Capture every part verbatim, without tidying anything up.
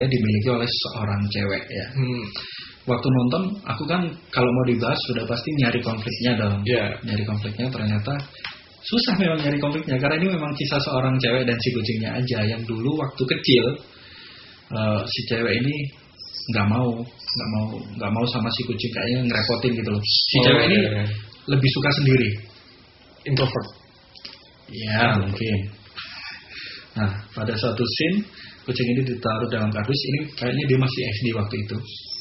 dimiliki oleh seorang cewek ya. Hmm. Waktu nonton, aku kan kalau mau dibahas sudah pasti nyari konfliknya dong. Yeah. Nyari konfliknya ternyata susah memang nyari konfliknya karena ini memang kisah seorang cewek dan si kucingnya aja yang dulu waktu kecil uh, si cewek ini nggak mau nggak mau nggak mau sama si kucing, kayaknya ngerepotin gitu loh. Si oh, cewek ini yeah. lebih suka sendiri, introvert. Ya mungkin. Nah pada suatu scene kucing ini ditaruh dalam kardus, ini kayaknya dia masih S D waktu itu.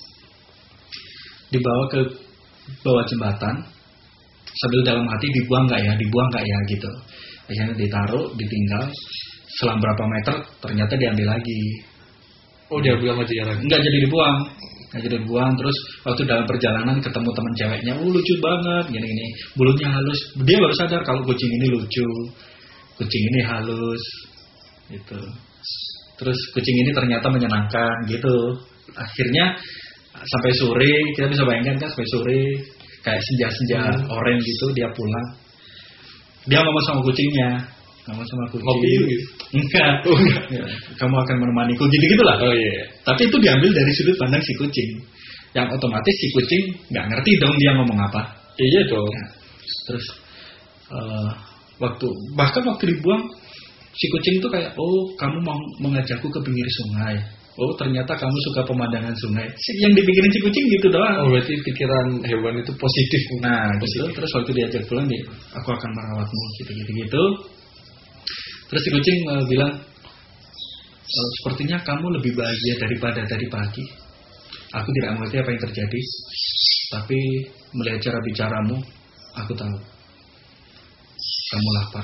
Dibawa ke bawah jembatan, sambil dalam hati dibuang nggak ya, dibuang nggak ya gitu. Akhirnya ditaruh, ditinggal, selang berapa meter ternyata diambil lagi. Oh diambil sama dia lagi? Nggak jadi dibuang, nggak jadi dibuang. Terus waktu dalam perjalanan ketemu teman ceweknya, oh lucu banget, gini-gini, bulunya halus. Dia baru sadar kalau kucing ini lucu, kucing ini halus, gitu. Terus kucing ini ternyata menyenangkan gitu. Akhirnya sampai sore, kita bisa bayangkan kan sampai sore kayak senja-senja hmm. oranye gitu dia pulang. Dia ngomong sama kucingnya, ngomong sama kucing. Ngopi gitu? Enggak. Oh, enggak. Ya, kamu akan menemaniku gitu-gitulah. Oh iya. Yeah. Tapi itu diambil dari sudut pandang si kucing. Yang otomatis si kucing nggak ngerti dong dia ngomong apa. Iya dong. Ya. Terus uh, waktu bahkan waktu dibuang si kucing itu kayak, oh kamu mau mengajakku ke pinggir sungai. Oh ternyata kamu suka pemandangan sungai. Yang dipikirin si kucing gitu doang. Oh berarti pikiran hewan itu positif. Nah positif. Gitu. Terus waktu diajak pulang dia, aku akan merawatmu gitu-gitu gitu. Terus si kucing uh, bilang, e, sepertinya kamu lebih bahagia daripada tadi pagi. Aku tidak mengerti apa yang terjadi, tapi melihat cara bicaramu, aku tahu kamu lapar.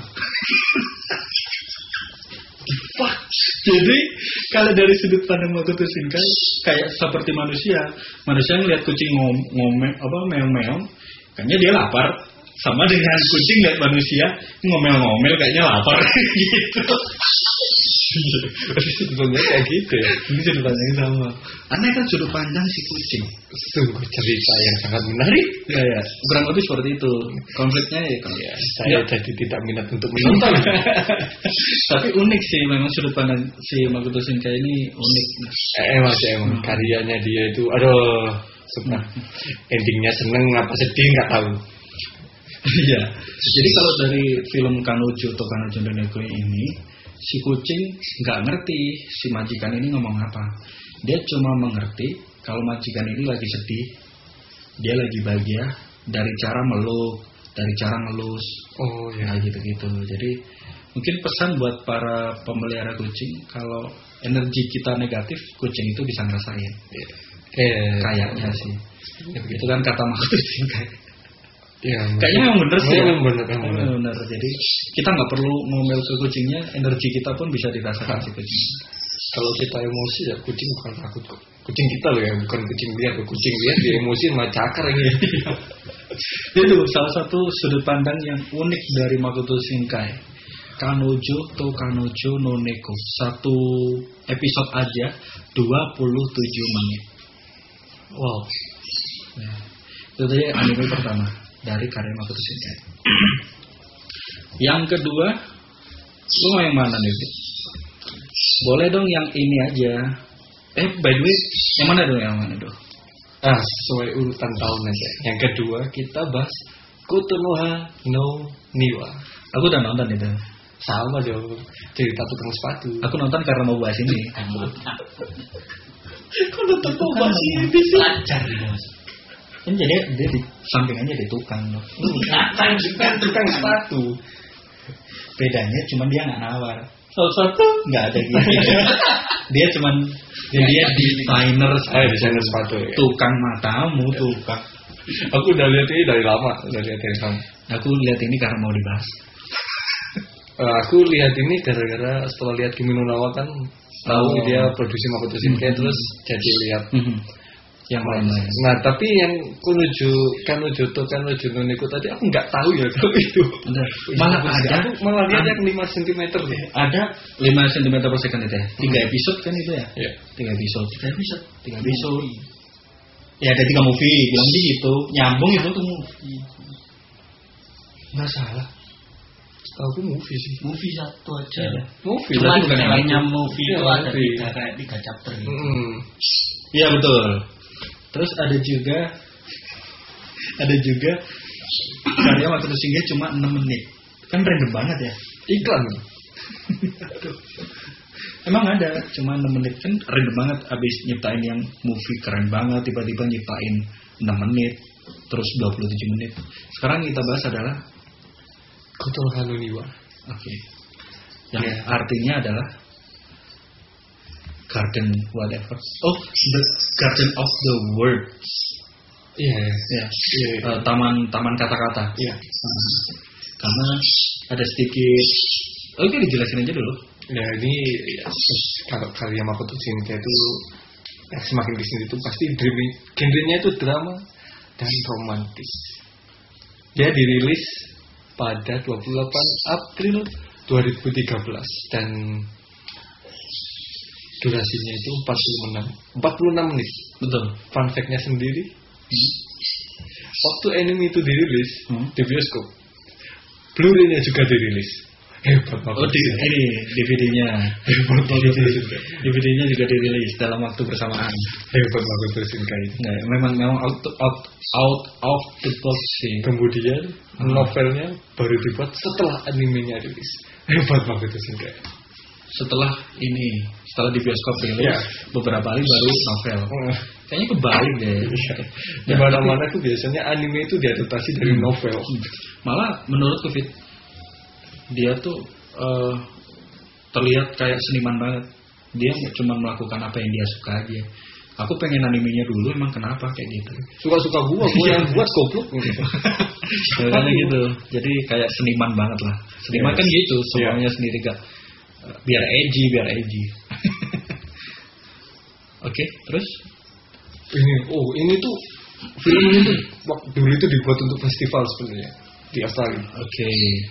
Wah, jadi kalau dari sudut pandang Makoto Shinkai kayak seperti manusia, manusia ngelihat kucing ngom, ngomel apa meong-meong, kayaknya dia lapar. Sama dengan kucing lihat manusia ngomel-ngomel kayaknya lapar gitu. Sebenarnya kayak gitu ya. Ini sudut pandangnya sama. Aneh kan sudut pandang si kucing. Sungguh cerita yang sangat menarik. Ya, ya. Kurang lebih seperti itu. Konfliknya ya kan. Ya, saya ya. Jadi tidak minat untuk menonton. Tapi unik sih memang sudut pandang si Makoto Shinkai ini unik. Eh, emang sih emang hmm. karyanya dia itu, aduh, suka. Hmm. Endingnya seneng apa sedih nggak tahu. Iya. Jadi kalau dari film Kanojo atau Kanojo no Neko ini, si kucing nggak ngerti si majikan ini ngomong apa. Dia cuma mengerti kalau majikan ini lagi sedih, dia lagi bahagia dari cara meluk, dari cara ngelus. Oh ya, nah, gitu-gitu. Jadi mungkin pesan buat para pemelihara kucing, kalau energi kita negatif, kucing itu bisa ngerasain. Eh, kayaknya sih. Ya, begitu kan kata Makoto Shinkai. Ya, kayaknya memang benar sih. Memang benar, memang benar. benar. Jadi kita nggak perlu ngomel ke kucingnya, energi kita pun bisa dirasakan si kucing. Kalau kita emosi ya kucing bukan takut kok. Kucing kita loh ya, bukan kucing dia. Kucing dia dia emosi malah cakar ini. Itu salah satu sudut pandang yang unik dari Makoto Shinkai. Kanojo to Kanojo no Neko. Satu episode aja dua puluh tujuh menit. Wow. Ya. Itu tadi anime pertama dari karya Makoto Shinkai. Yang kedua, lu mau yang mana nih? Boleh dong yang ini aja. Eh, by the way, yang mana dong? Yang mana dong? Ah, sesuai urutan tahun aja. Yang kedua kita bahas Kotonoha no Niwa. Aku udah nonton itu. Sama dong. Cerita tukang sepatu. Aku nonton karena mau bahas ini. Kau nonton mau bahas ini? Belajar bos. Kan jadi dia di sampingannya ada tukang loh. Tukang tukang tukang sepatu. Bedanya cuma dia nggak nawar. Salah satu nggak ada gitu. Dia cuman dia designer, eh designer sepatu. Ya. Tukang matamu, tukang. Aku udah lihat ini dari lama, udah lihat dari lama. Aku lihat ini karena mau dibahas. uh, aku lihat ini gara-gara setelah lihat Kimi no Na wa kan tahu oh. dia produksi Makoto Shinkai mm-hmm. terus jadi lihat. Mm-hmm. Yang lain-lain. Nah, tapi yang Kanojo, Kanojo to Kanojo no Neko tadi aku nggak tahu ya kalau itu. Malah ada, aku malah lihat yang lima sentimeter nih. Ada lima sentimeter per second itu ya. tiga hmm. episode kan itu ya? Iya. tiga episode. tiga episode. tiga episode. Ya ada tiga movie, bilang gitu. Nyambung itu tuh movie. Enggak salah. Aku movie sih. Movie satu aja. Iya. Movie. Cuma bukan yang lainnya movie Iya, itu ada movie. tiga kayak tiga chapter gitu. Hmm. Iya betul. Terus ada juga ada juga karya waktu singgah cuma enam menit. Kan random banget ya. Iklan. Emang ada, cuma enam menit kan random banget. Abis nyiptain yang movie keren banget, tiba-tiba nyiptain enam menit, terus dua puluh tujuh menit. Sekarang kita bahas adalah Kotor Hanuniwa. oke, okay. Yang Ya. artinya adalah Garden whatever. Oh, the Garden of the Words. Iya. Ya, Iya. Eh, taman taman kata-kata. Iya. Nah, karena ada sedikit. Oke, dijelasin aja dulu. Nah ini ya, kalau karya Makoto Shinkai itu ya, semakin kesini itu pasti drama- genrenya itu drama dan romantis. Dia dirilis pada dua puluh delapan April dua ribu tiga belas dan durasinya itu empat puluh enam empat puluh enam menit. Betul. Fun fact-nya sendiri, waktu anime itu dirilis Hmm. di bioskop, Blu-ray-nya juga dirilis. Hebat banget. Oh, di, ini D V D-nya. Hebat banget. D V D-nya juga dirilis dalam waktu bersamaan. Hebat banget Shinkai itu. Nggak, memang memang out out out of the box sih. Kemudian Hmm. novelnya baru dibuat setelah animenya rilis. Hebat banget itu Shinkai. Setelah ini, setelah di bioskop rilis, Ya. beberapa hari baru novel. Kayaknya kebalik deh. Di mana-mana tuh biasanya anime itu diadaptasi dari Hmm. novel. Malah menurutku Fit, dia tuh eh, terlihat kayak seniman banget. Dia nggak cuma melakukan apa yang dia suka aja. Aku pengen animenya dulu, emang kenapa kayak gitu? Suka-suka gua, gua yang buat goblok gitu. Makanya gitu. Jadi kayak seniman banget lah. Seniman Yes. kan gitu, Iya. semuanya sendiri gak. Biar edgy, biar edgy. Oke, terus? Ini, oh ini tuh film ini tuh waktu dulu itu dibuat untuk festival sebenarnya di Australia. Oke.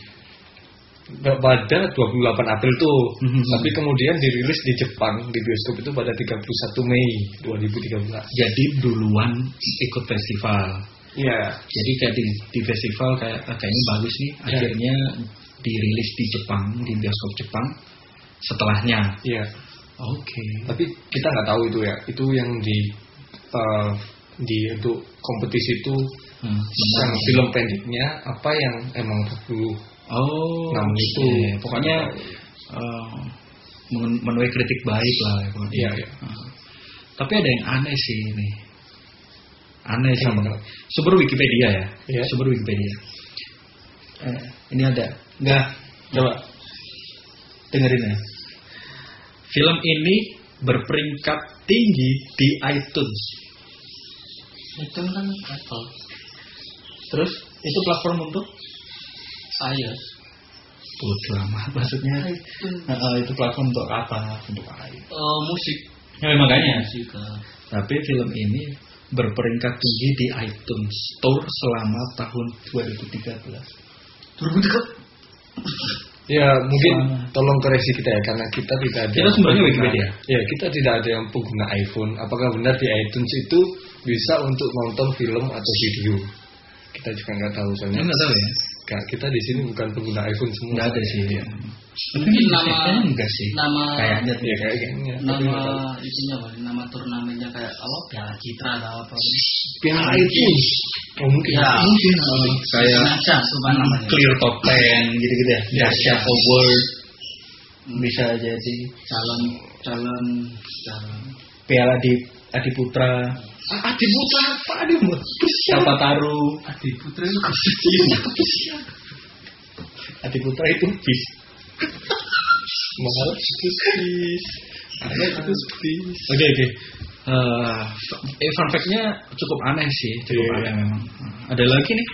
Nggak pada dua puluh delapan April tuh, Mhm. tapi kemudian dirilis di Jepang di bioskop itu pada tiga puluh satu Mei dua ribu tiga belas. Jadi duluan ikut festival. Iya. Jadi kayak di, di festival kayak ah, kayaknya bagus nih. Ya. Akhirnya dirilis di Jepang, di bioskop Jepang. Setelahnya. Iya. Oke. Tapi kita nggak tahu itu ya. Itu yang di uh, di untuk kompetisi itu Hmm, yang benar. film pendeknya apa yang emang empat puluh. Oh, Namun oke. itu pokoknya eh, men- menuai kritik baik lah. pokoknya. Iya, iya. Ah. Tapi ada yang aneh sih ini. Aneh sih. Kenapa? Sumber Wikipedia ya. Iya. Sumber Wikipedia. Eh, ini ada. Enggak. Coba. Dengerin ya. Film ini berperingkat tinggi di iTunes. Itu kan Apple, Terus itu platform untuk iOS. bodoh amat maksudnya. Itu Nah, eh, itu platform untuk apa? Untuk apa? uh, musik. Ya, makanya. Musik. uh, Tapi film ini berperingkat tinggi di iTunes Store selama tahun dua ribu tiga belas. dua ribu tiga. Ya mungkin Selama- tolong koreksi kita ya karena kita tidak ada. Kita sumbernya pengguna- Wikipedia. Ya kita tidak ada yang pengguna iPhone. Apakah benar di iTunes itu bisa untuk nonton film atau video? Kita juga nggak tahu soalnya. Nggak tahu ya. Nggak, kita di sini bukan pengguna iPhone semua. Nggak ada sih. Ya. Mungkin nama Kayaknya enggak sih. nama Kayaknya Ya kayaknya. Tapi nama nggak tahu. itunya apa? Nama turnamennya kayak apa? Piala Citra atau apa? Piala iTunes. Oh mungkin. Ya. mungkin eh, kayak Nasya, sumpah namanya. Clear Top Ten gitu-gitu ya. Ya, Dasya ya. Award bisa jadi Calon calon calon. Piala di Adiputra. Ah, Adi Putra apa Adi Putra? Siapa taruh? Adi Putra itu kesian. Adiputra itu bis. Mahal itu bis. Ada itu bis. Oke oke. Eh, eh, fun fact-nya cukup aneh sih, cukup Iya. aneh memang. Ada lagi nih.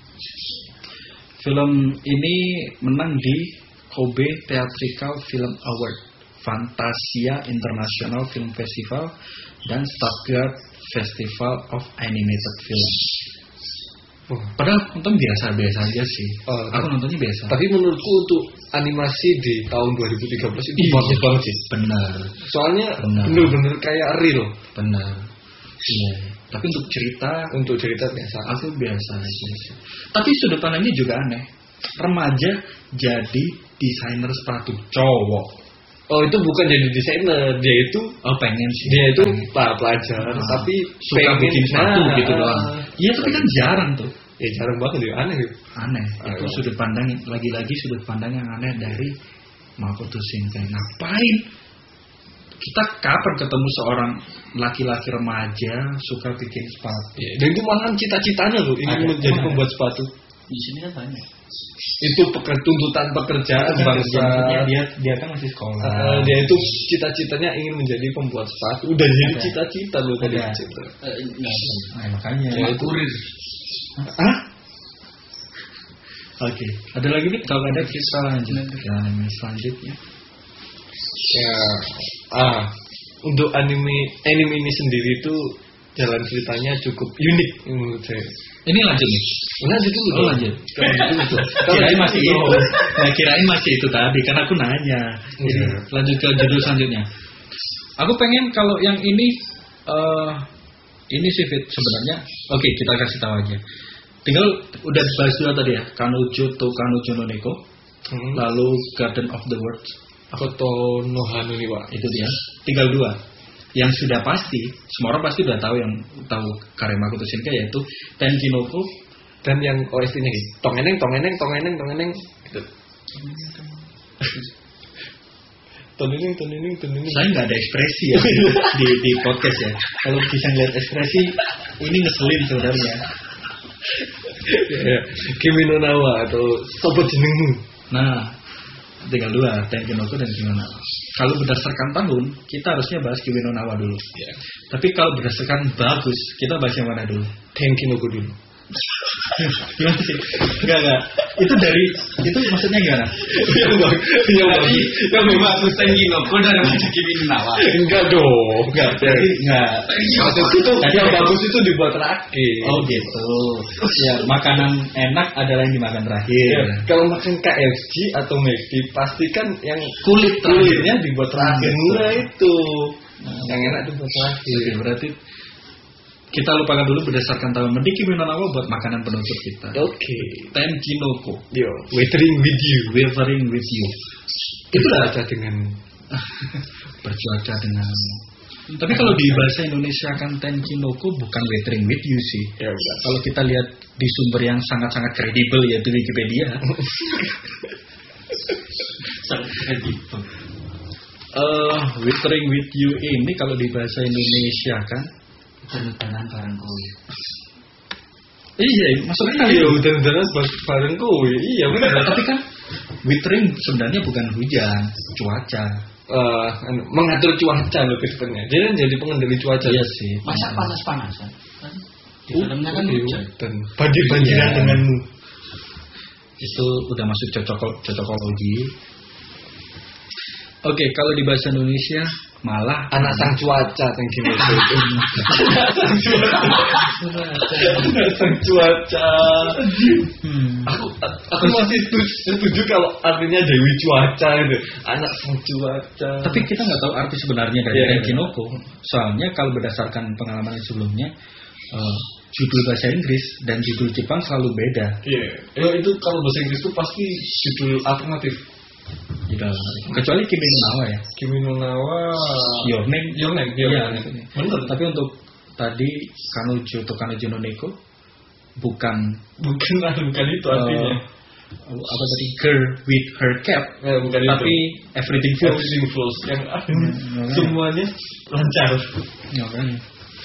Film ini menang di Kobe Theatrical Film Award, Fantasia International Film Festival, dan Stuttgart Festival of Animated Film. Wah. Padahal nonton biasa-biasa aja sih. Oh, Aku nontonnya biasa. Tapi menurutku untuk animasi di tahun dua ribu tiga belas itu Iya. bagus banget sih. Benar, Soalnya Benar. bener-bener kayak real benar. Iya. Tapi untuk cerita untuk cerita biasa. aku biasa aja sih. Tapi sudut pandangnya juga aneh. remaja jadi desainer sepatu cowok. Oh itu bukan jadi desainer, dia itu oh pengen sih. Dia itu pengen. pelajar, nah, tapi suka pengen bikin sepatu nah, gitu doang. Iya tapi kan jarang tuh. Ya jarang banget ya, aneh gitu. Aneh. Ayo. Itu sudut pandang lagi-lagi sudut pandang yang aneh dari Makoto Shinkai. Ngapain? Kita kapan ketemu seorang laki-laki remaja suka bikin sepatu? Ya, dan itu malahan cita-citanya loh, ingin Ada, menjadi ada. pembuat sepatu. Di sini kan banyak. Itu peker, tuntutan pekerjaan bangsa. Dia dia kan masih sekolah. Uh, dia itu cita-citanya ingin menjadi pembuat sepatu. Udah jadi Ada. cita-cita loh tadi. Ada. Cita. Eh, enggak. Nah, makanya. Ya, itu. Kurir. Hah? Oke. Ada lagi nih kalau ada kita lanjut ke anime selanjutnya. Ya, ah, untuk anime anime ini sendiri itu jalan ceritanya cukup unik menurut saya. Ini lanjut nih. Lanjut dulu. Oh, dong. lanjut. Lanjut dulu. Kirain masih itu. Nah, kirain masih itu tadi karena aku nanya. Jadi Iya. lanjut ke judul selanjutnya. Aku pengen kalau yang ini eh ini sih Fit sebenarnya. Oke, kita kasih tahu aja. Tinggal udah dibahas dulu tadi ya. Kanujo to Kanujo no Neko. Hmm. Lalu Garden of the World. Koto no Hanu nih, Pak. Itu dia. Tinggal dua. Yang sudah pasti, semua orang pasti udah tahu yang tahu karya Makoto Shinkai yaitu Tenkinoko. Dan yang O S T-nya gitu. Tongeneng, tongeneng, tongeneng, tongeneng gitu. Toneneng, toneneng, toneneng. Saya nggak ada ekspresi ya di di podcast ya. Kalau bisa ngeliat ekspresi, ini ngeselin sebenarnya. Ya, Kimi no Nawa atau Sopo Jenengmu. Nah, tinggal dua, Tenkinoko dan Kimi no Nawa. Kalau berdasarkan tahun, kita harusnya bahas Kimi no Nawa dulu. Ya. Tapi kalau berdasarkan bagus, kita bahas yang mana dulu? Tenkinoko dulu. Gimana sih? Enggak, enggak. Itu dari, itu maksudnya gimana? Yang bagus, yang bagus, yang bagus Tenkinoko dari macam Kimi no Nawa. Enggak dong. Enggak, berarti enggak. Maksud itu yang bagus itu dibuat terakhir. Oh gitu. Ya, makanan enak adalah yang dimakan terakhir. Ya, kalau makan K F C atau McD pastikan yang Kulit kulitnya dibuat terakhir. Hmm. Nah itu yang enak dibuat terakhir. Oke, berarti kita lupakan dulu berdasarkan tahun. Mending Kimi no Nawa buat makanan penutup kita. Oke. Tenkinoko. Yo, waiting with you. Weathering with you. Itulah aja dengan Bercuaca denganmu. Tapi kalau di bahasa Indonesia kan Tenkinoko bukan weathering with you sih. ya udah. Kalau kita lihat di sumber yang sangat-sangat kredibel yaitu Wikipedia. Sangat kredibel. Eh, weathering with you ini kalau di bahasa Indonesia kan Hutan-hutanan barang kowe. iya, maksudnya Iya, udah-udahan bareng kowe. Iya benar. tapi kan withering sebenarnya bukan hujan, cuaca. Eh, anu, mengatur cuaca loh sebenarnya. Dia kan jadi pengendali cuaca. Iya sih. Masa panas-panasan? Kan di Uh, dalamnya kan iya, hujan. dan banjir-banjiran Iya. denganmu. Itu udah masuk cocok cocokologi. Oke, kalau di bahasa Indonesia malah Anak sang cuaca thank you itu. Anak sang cuaca. Hmm. Aku aku masih setuju, setuju kalau artinya Dewi Cuaca itu. Anak sang cuaca. Tapi kita nggak tahu arti sebenarnya dari Iya, iya. Tenkinoko. Soalnya kalau berdasarkan pengalaman yang sebelumnya, eh, judul bahasa Inggris dan judul Jepang selalu beda. Iya. Eh, itu kalau bahasa Inggris itu pasti judul alternatif. Gitu. Kecuali Kimi no Nawa ya. Kimi no Nawa. Your Name. Your Name, Iya. Your Name. maksudnya. Bener. Tapi untuk tadi Kanujo to Kanujo no Neko bukan Bukan bukan itu artinya. eh, apa tadi girl with her cap, Eh, bukan tapi itu. everything flows. Everything flows yang Hmm, semuanya lancar. Makanya.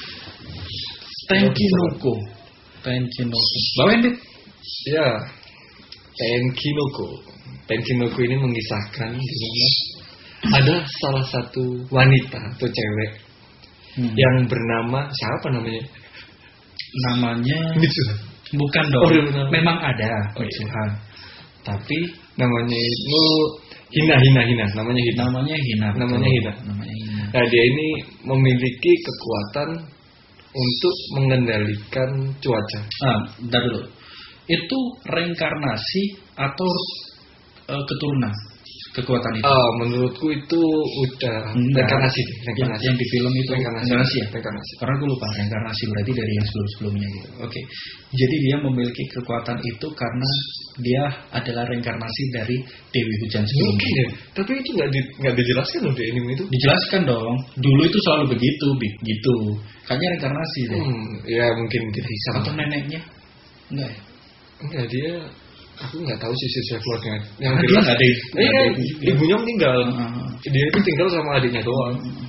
Tenkinoko. Tenkinoko. Bawain deh. Ya, Tenkinoko. Tenkinoko ini mengisahkan di mana ada salah satu wanita atau cewek Hmm. yang bernama siapa namanya? Namanya Mitsuha. bukan dong. Oh, iya, benar. Memang ada Oh, iya. Mitsuha. Tapi Namanya itu Hina Hina Hina. Namanya Hina. namanya Hina. betul. Namanya Hina. Namanya Hina. Nah, dia ini memiliki kekuatan untuk mengendalikan cuaca. Ah, bentar dulu. Itu reinkarnasi atau eh, keturunan? kekuatan itu? Uh, menurutku itu udah reinkarnasi, yang, yang di film itu reinkarnasi, reinkarnasi ya. Reinkarnasi. Karena aku lupa reinkarnasi berarti dari yang sebelum-sebelumnya gitu. Oke. Okay. Jadi dia memiliki kekuatan itu karena dia adalah reinkarnasi dari Dewi Hujan sebelumnya. Mungkin ya. Tapi itu nggak di, nggak dijelaskan loh di anime itu. Dijelaskan dong. Dulu itu selalu begitu, gitu. Kayaknya reinkarnasi deh. Hmm, ya mungkin tidak bisa. Atau neneknya? Enggak ya? Enggak, dia aku nggak tahu sih sisi keluarga yang nah, jelas dia ada, eh, ada ibunya meninggal. Uh-huh. Dia itu tinggal sama adiknya doang. Uh-huh.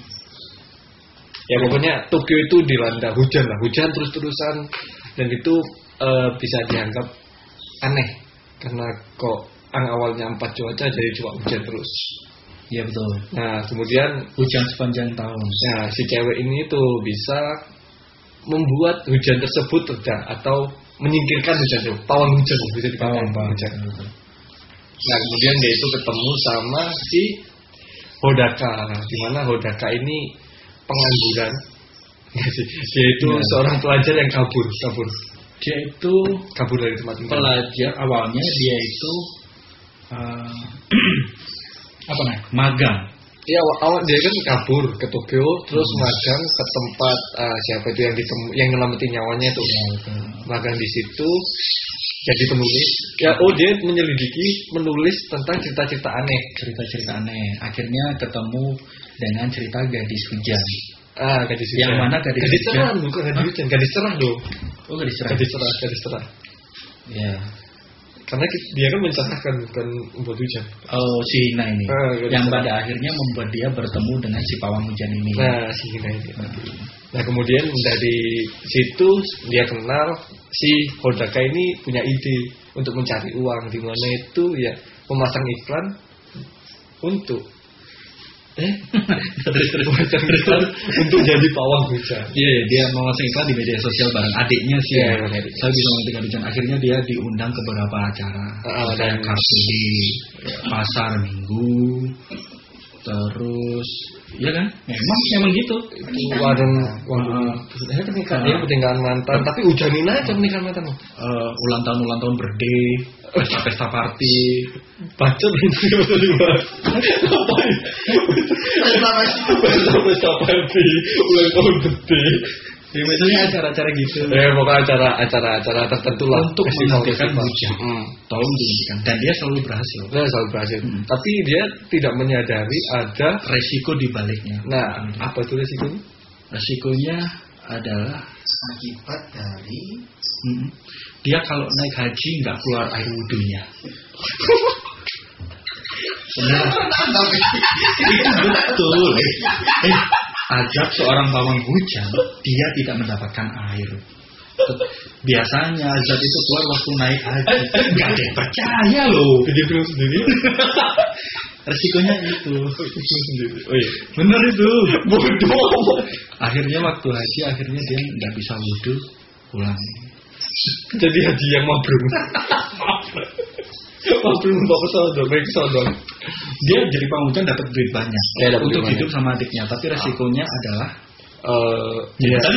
Ya pokoknya Tokyo itu dilanda hujan lah, hujan terus-terusan, dan itu uh, bisa dianggap aneh karena kok ang awalnya empat cuaca jadi cuma hujan terus. Iya betul. Nah kemudian hujan sepanjang tahun. Nah si cewek ini tuh bisa membuat hujan tersebut reda atau menyingkirkan hujan itu, pawang hujan bisa dikatakan pawang hujan. Nah kemudian dia itu ketemu sama si Hodaka, di mana Hodaka ini pengangguran. Dia itu ya. Seorang pelajar yang kabur, kabur. Dia itu kabur dari tempat tinggal. Pelajar awalnya dia itu uh, apa namanya? Magang. Iya, awal dia kan kabur ke Tokyo, terus hmm. magang ke tempat uh, siapa itu yang ditemu, yang nyelamatin nyawanya itu. Ya, magang di situ, jadi penulis. Ya, oh dia menyelidiki, menulis tentang cerita-cerita aneh, cerita-cerita aneh. Akhirnya ketemu dengan cerita gadis hujan. Ah, gadis hujan. Yang mana gadis, gadis cerah, bukan gadis hujan, gadis cerah dong. Oh, gadis cerah. Gadis cerah, gadis cerah. Ya. Karena dia kan mencerahkan, bukan membuat hujan. Oh, si Hina ini. Ah, yang pada akhirnya membuat dia bertemu dengan si pawang hujan ini. Nah, si Hina ini. Nah, kemudian dari situ dia kenal si Hodaka ini punya ide untuk mencari uang, di mana itu ya memasang iklan untuk eh terus terus untuk jadi pawang hujan. Iya, yeah, dia memasang iklan di media sosial bareng adiknya sih. Yeah, ya. yeah. Saya bisa mengerti hujan. Akhirnya dia diundang ke beberapa acara. Uh, dan kartu di pasar minggu. Terus, ya kan? Memang memang gitu. Warung warung uh, pernikahan dia pernikahan mantan, uh, tapi hujanin aja pernikahan mantan. Uh, ulang tahun ulang tahun birthday, pesta pesta party, bacot itu dibahas. Ngapain? Pesta pesta party, ulang tahun birthday. Ya misalnya acara-acara gitu. Ya pokoknya acara-acara-acara tertentu lah untuk menghentikan hujan. Hmm. Tolong dihentikan. Dan dia selalu berhasil. Dia selalu berhasil. Hmm. Tapi dia tidak menyadari ada resiko di baliknya. Nah, hmm. apa itu resikonya? Resikonya adalah akibat dari hmm, dia kalau naik haji nggak keluar air wudhunya. Benar. Itu betul. Eh, ajab seorang pawang hujan, dia tidak mendapatkan air. Biasanya azab itu keluar waktu naik haji. Nggak ada yang percaya loh. Dia bilang sendiri. Resikonya itu. Oh iya, benar itu. Bodoh. Akhirnya waktu haji, akhirnya dia nggak bisa wudhu, pulang. Jadi haji yang mabrur. Mabrur bapak pesawat, baik pesawat. Dia jadi pawang hujan dapat duit banyak ya, untuk duit hidup banyak. sama adiknya, tapi resikonya ah. adalah uh, ya tadi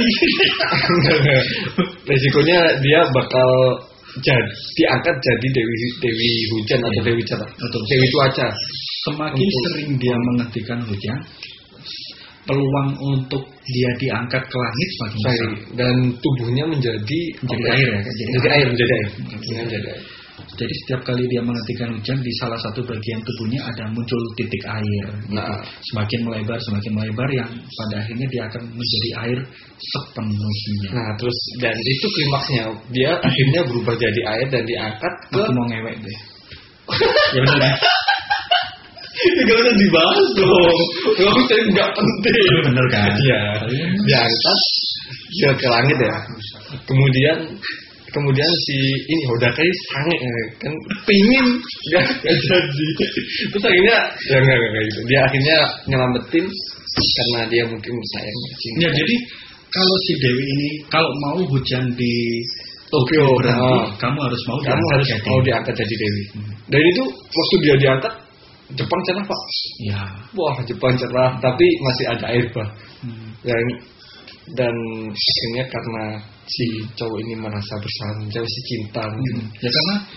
resikonya dia bakal jadi diangkat jadi dewi dewi hujan ya. Atau dewi cerah, atau dewi cuaca. Semakin untuk, sering dia menghentikan hujan, peluang untuk dia diangkat ke langit semakin besar dan tubuhnya menjadi menjadi air ya, jadi, jadi air menjadi air, menjadi air. Jadi setiap kali dia menghentikan hujan, di salah satu bagian tubuhnya ada muncul titik air. Nah, semakin melebar, semakin melebar, yang pada akhirnya dia akan menjadi air sepenuhnya. Nah, terus dan itu klimaksnya, dia akhirnya berubah jadi air dan diangkat ke. Aku mau ngewek deh. Ya benar kan? Ya gak usah dibahas dong. Kamu saya nggak penting. Bener kan? Iya. Diangkat dia ke langit ya. Kemudian kemudian si ini Hodaka ini sange kan pingin nggak jadi. Terus akhirnya ya nggak kayak gitu. Dia akhirnya nyelamatin karena dia mungkin sayang. Ya jadi kalau si Dewi ini kalau mau hujan di Tokyo berarti oh, kamu harus mau kamu harus jadi. Mau diangkat jadi Dewi. Hmm. Dan itu waktu dia diangkat Jepang cerah pak. Ya. Wah Jepang cerah tapi masih ada air pak. Hmm. Dan dan akhirnya karena si cowok ini merasa bersalah, jauh si cinta. Hmm. Ya karena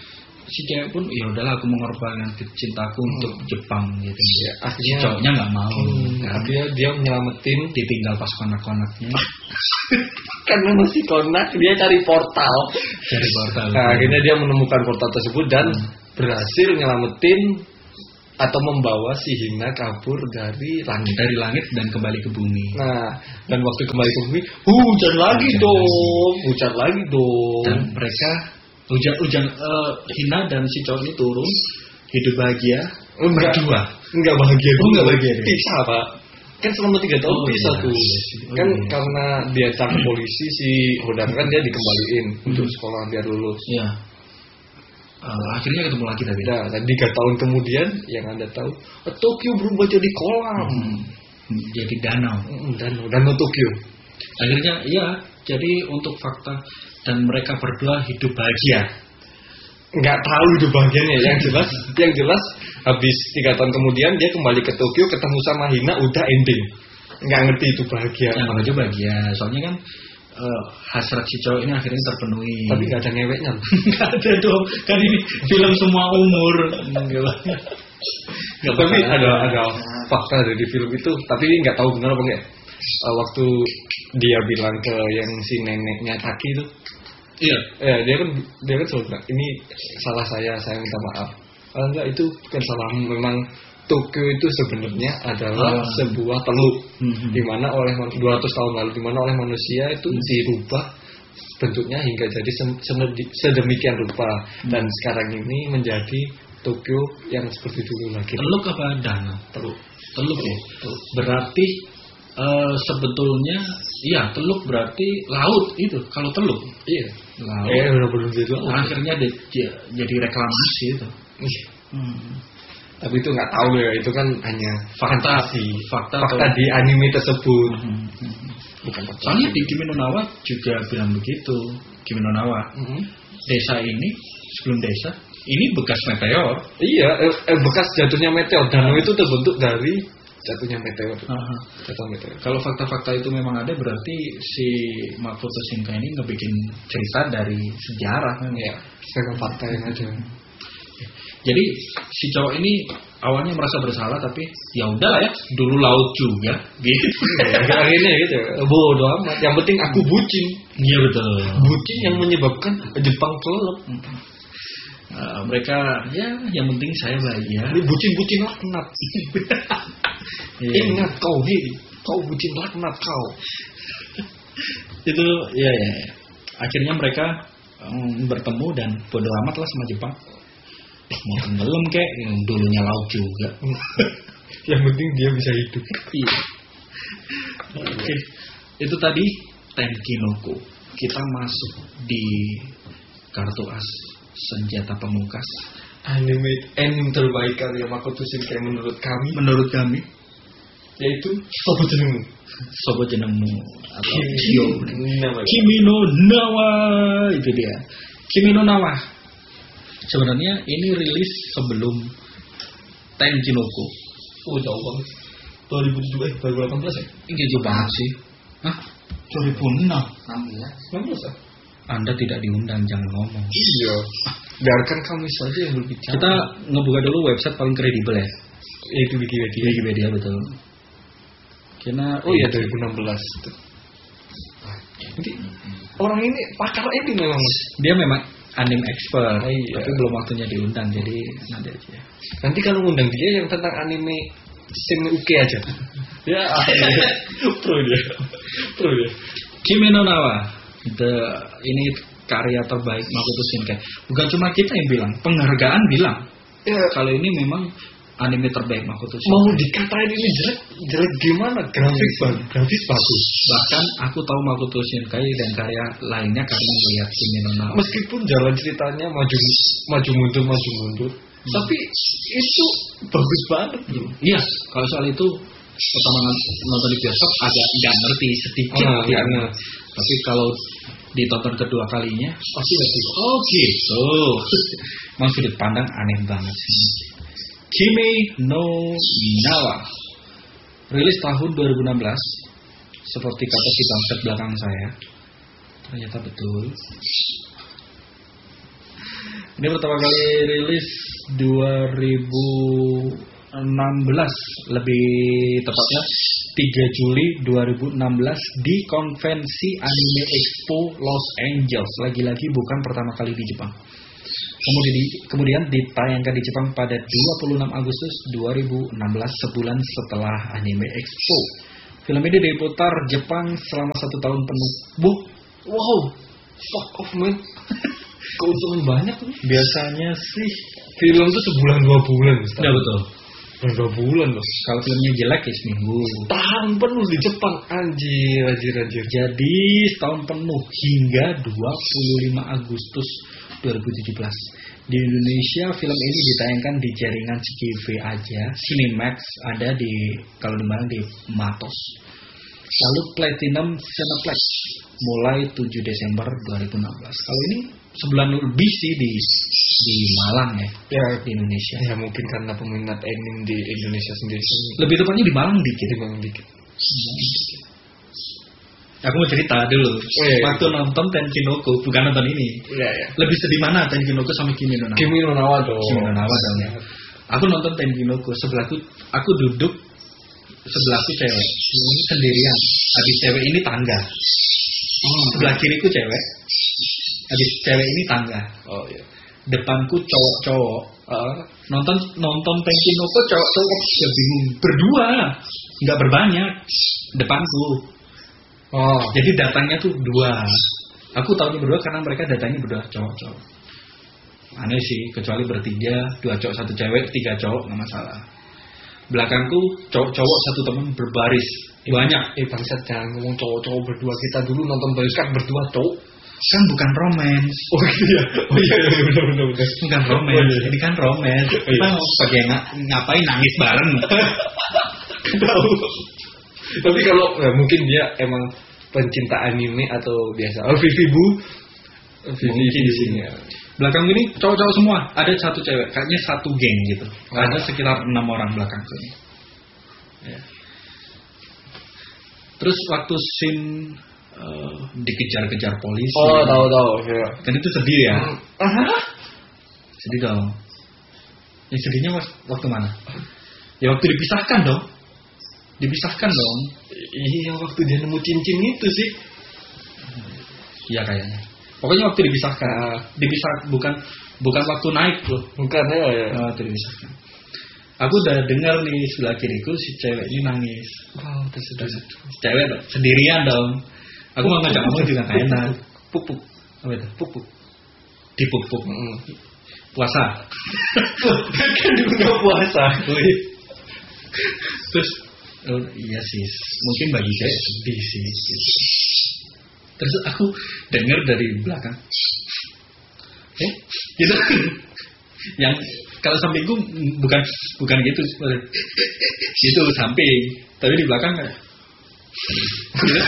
si cewek pun ya udahlah aku mengorbankan cintaku hmm. untuk Jepang gitu. Ya, akhirnya si cowoknya nggak mau. Hmm, kan? Akhirnya dia nyelamatin, ditinggal pas konak-konaknya. Karena masih konak dia cari portal. Cari portal. Nah, akhirnya dia menemukan portal tersebut dan hmm. berhasil nyelamatin atau membawa si Hina kabur dari langit dari langit dan kembali ke bumi. Nah, dan waktu kembali ke bumi, hujan lagi hujan dong, lagi. hujan lagi dong. Dan mereka hujan hujan uh, Hina dan si cowok ini turun hidup bahagia. Enggak berdua. Enggak bahagia. Oh, enggak bahagia. Pisah, Pak. Kan selama tiga tahun oh, pisah iya. tuh. Oh, kan iya. karena dia tangkap polisi si Hodaka kan dia dikembaliin hmm. untuk sekolah biar lulus. Iya. Uh, akhirnya ketemu lagi tadi. Nah, dan tiga tahun kemudian yang Anda tahu, Tokyo berubah jadi kolam. Hmm. Jadi danau. Hmm, danau, danau Tokyo. Akhirnya iya, jadi untuk fakta dan mereka berdua hidup bahagia. Nggak tahu hidup bahagianya, yang jelas, yang jelas habis tiga tahun kemudian dia kembali ke Tokyo ketemu sama Hina udah ending. Nggak ngerti itu bahagia. Yang bahagia bahagia, soalnya kan uh, hasrat si cowok ini akhirnya terpenuhi. Tapi nggak ada ngeweknya. Nggak ada dong, kan ini film semua umur. Nggak, tapi ada ada fakta dari film itu, tapi nggak tahu benar apa enggak. Uh, waktu dia bilang ke yang si neneknya Taki itu, iya, ya dia kan dia kan selalu bilang ini salah saya, saya minta maaf. Uh, enggak, itu bukan salahmu, memang Tokyo itu sebenarnya adalah oh. sebuah teluk mm-hmm. di mana oleh dua ratus tahun lalu di mana oleh manusia itu mm-hmm. dirubah bentuknya hingga jadi sedemikian rupa mm-hmm. dan sekarang ini menjadi Tokyo yang seperti dulu lagi. Teluk apa danau? Teluk. Teluk ya. Teluk. Berarti uh, sebetulnya iya teluk berarti laut itu. Kalau teluk iya laut. Eh udah belum jadi laut. Akhirnya di, jadi reklamasi itu. Hmm. Tapi itu nggak tahu ya, itu kan hanya fakta fantasi, fakta, fakta di anime tersebut. Hmm. Hmm. Bukan fakta. Soalnya di Kimi no Na wa juga bilang begitu. Kimi no Na wa. Hmm. Desa ini sebelum desa ini bekas meteor. Iya, eh, eh, bekas jatuhnya meteor. Danau itu terbentuk dari jatuhnya meteor. Uh-huh. Jatuh meteor. Kalau fakta-fakta itu memang ada, berarti si Makoto Shinkai ini ngebikin cerita dari sejarah kan? Ya, sekarang fakta yang ada. Jadi si cowok ini awalnya merasa bersalah, tapi ya udahlah ya, dulu laut juga, gitu. Akhirnya gitu. Bodoh amat. Yang penting aku bucin. Iya betul. Bucin yang menyebabkan Jepang kelelep. Uh, mereka ya, yang penting saya bahagia. Ini bucin-bucin laknat. Ingat kau hei, kau bucin laknat kau. Itu ya, ya. Akhirnya mereka um, bertemu dan bodo amat lah sama Jepang. Mau tenggelam kek, yang dulunya laut juga. Yang penting dia bisa hidup. Iya. Oke, okay. Itu tadi Tenkinoko. Kita masuk di kartu as senjata pemungkas. Anime anime terbaik karya Makoto Shinkai menurut kami. Menurut kami, yaitu Sobo Jenengmu. Sobo Jenengmu atau Kimi, Kimi no Na wa itu dia. Kimi no Na wa. Sebenarnya ini rilis sebelum Tenkinoko. Oh jauh banget. dua ribu tujuh belas, dua ribu delapan belas ya? Ini jauh banget sih. Hah? dua ribu enam. enam belas. enam belas ya? Anda tidak diundang, jangan ngomong. Iya. Biarkan kami saja yang berbicara. Kita ngebuka dulu website paling kredibel ya. Itu Wikipedia. Wikipedia betul. Karena oh iya dua ribu enam belas itu. Jadi orang ini pakar ini memang. Dia memang anime expert, oh, iya. Tapi belum waktunya diundang, jadi nanti aja. Nanti kalau ngundang dia yang tentang anime Shin Uke aja. Ya, pro dia, pro dia. Kimi no Na wa, the ini karya terbaik Makoto Shinkai. Bukan cuma kita yang bilang, penghargaan bilang. Ya. Kalau ini memang anime terbaik Makoto Shinkai. Mau dikatain ini jelek, jelek gimana? Grafis bagus, grafis bagus. Bahkan aku tahu Makoto Shinkai dan karya lainnya karena melihat Kimi no Na wa. Meskipun jalan ceritanya maju maju mundur maju mundur, hmm. tapi itu bagus banget. Iya, kalau soal itu pertama nonton di bioskop agak nggak ngerti sedikit, oh, ya. Tapi kalau ditonton kedua kalinya pasti ngerti. Oh gitu. Memang sudut pandang aneh banget sih. Kimi no Na wa rilis tahun dua ribu enam belas. Seperti kata si bangsat belakang saya, ternyata betul. Ini pertama kali rilis dua ribu enam belas, lebih tepatnya tiga Juli dua ribu enam belas di konvensi Anime Expo Los Angeles. Lagi-lagi bukan pertama kali di Jepang. Kemudian, kemudian ditayangkan di Jepang pada dua puluh enam Agustus dua ribu enam belas, sebulan setelah Anime Expo. Film ini diputar Jepang selama satu tahun penuh. Bu, wow, fuck off man. Keuntungan banyak tuh. Biasanya sih film tuh sebulan dua bulan. Ya betul. Sebulan dua bulan loh. Kalau filmnya jelek ya seminggu. Tahun penuh di Jepang, anjir, anjir, anjir. Jadi setahun penuh hingga dua puluh lima Agustus dua ribu tujuh belas. Di Indonesia film ini ditayangkan di jaringan C G V aja, Cinemax ada di kalau di mana di Matos. Lalu Platinum Cineplex mulai tujuh Desember dua ribu enam belas. Kalau ini sebulan lebih sih di di Malang ya, ya di Indonesia. Ya mungkin karena peminat anime di Indonesia sendiri. Lebih tepatnya di Malang dikit. Di Malang dikit. Aku mau cerita dulu. Oh, iya, iya. Waktu nonton Tenkinoko, bukan nonton ini. Iya, iya. Lebih sedih mana Tenkinoko sama Kimi no Nawa? Kimi no Nawa dong. Kimi no Nawa dong ya. Aku nonton Tenkinoko, sebelahku aku duduk sebelahku cewek, ini sendirian. Habis cewek ini tangga. Hmm. Sebelah kiriku cewek. Habis cewek ini tangga. Oh iya. Depanku cowok-cowok. Uh. Nonton nonton Tenkinoko cowok-cowok ya bingung. Berdua, nggak berbanyak. Depanku. Oh. Jadi datangnya tuh dua. Aku tahunya berdua karena mereka datangnya berdua cowok-cowok. Aneh sih, kecuali bertiga, dua cowok satu cewek, tiga cowok nggak masalah. Belakangku cowok-cowok satu teman berbaris banyak. Eh bangsat, jangan ngomong cowok-cowok berdua. Kita dulu nonton bioskop berdua cowok. Kan bukan romance. Oh gitu ya. Oh iya iya benar benar benar. Bukan romance. Oh, iya. Ini kan romance. Oh, iya. Kita mau pakai ng- ngapain nangis bareng? Tahu. Tapi kalau ya, mungkin dia emang pencinta anime atau biasa. Oh Vivi Bu. Vivi di sini. Ya. Belakang ini cowok-cowok semua. Ada satu cewek. Kayaknya satu geng gitu. Oh. Ada sekitar enam orang belakang sini. Ya. Terus waktu scene uh, dikejar-kejar polisi. Oh tahu tahu. Ya. Kan itu sedih ya. Ah. Sedih dong. Yang sedihnya waktu mana? Ya waktu dipisahkan dong. Dipisahkan dong. Iya waktu dia nemu cincin itu sih. Iya kayaknya. Pokoknya waktu dipisahkan. Dipisah bukan bukan waktu naik loh. Bukan ya. ya. Oh, waktu dipisahkan. Aku udah dengar nih sebelah kiriku si cewek ini nangis. Wow tersedih. Cewek dong, sendirian dong. Aku mau ngajak kamu juga gak enak. Pupuk. Apa itu? Pupuk. Dipupuk. Mm. Puasa. Kan juga puasa. Terus oh, iya sih, mungkin bagi saya sedih sih. Gitu. Terus aku dengar dari belakang, eh, gitu. Yang kalau sampingku bukan bukan gitu, itu samping, tapi di belakang kan. Gitu.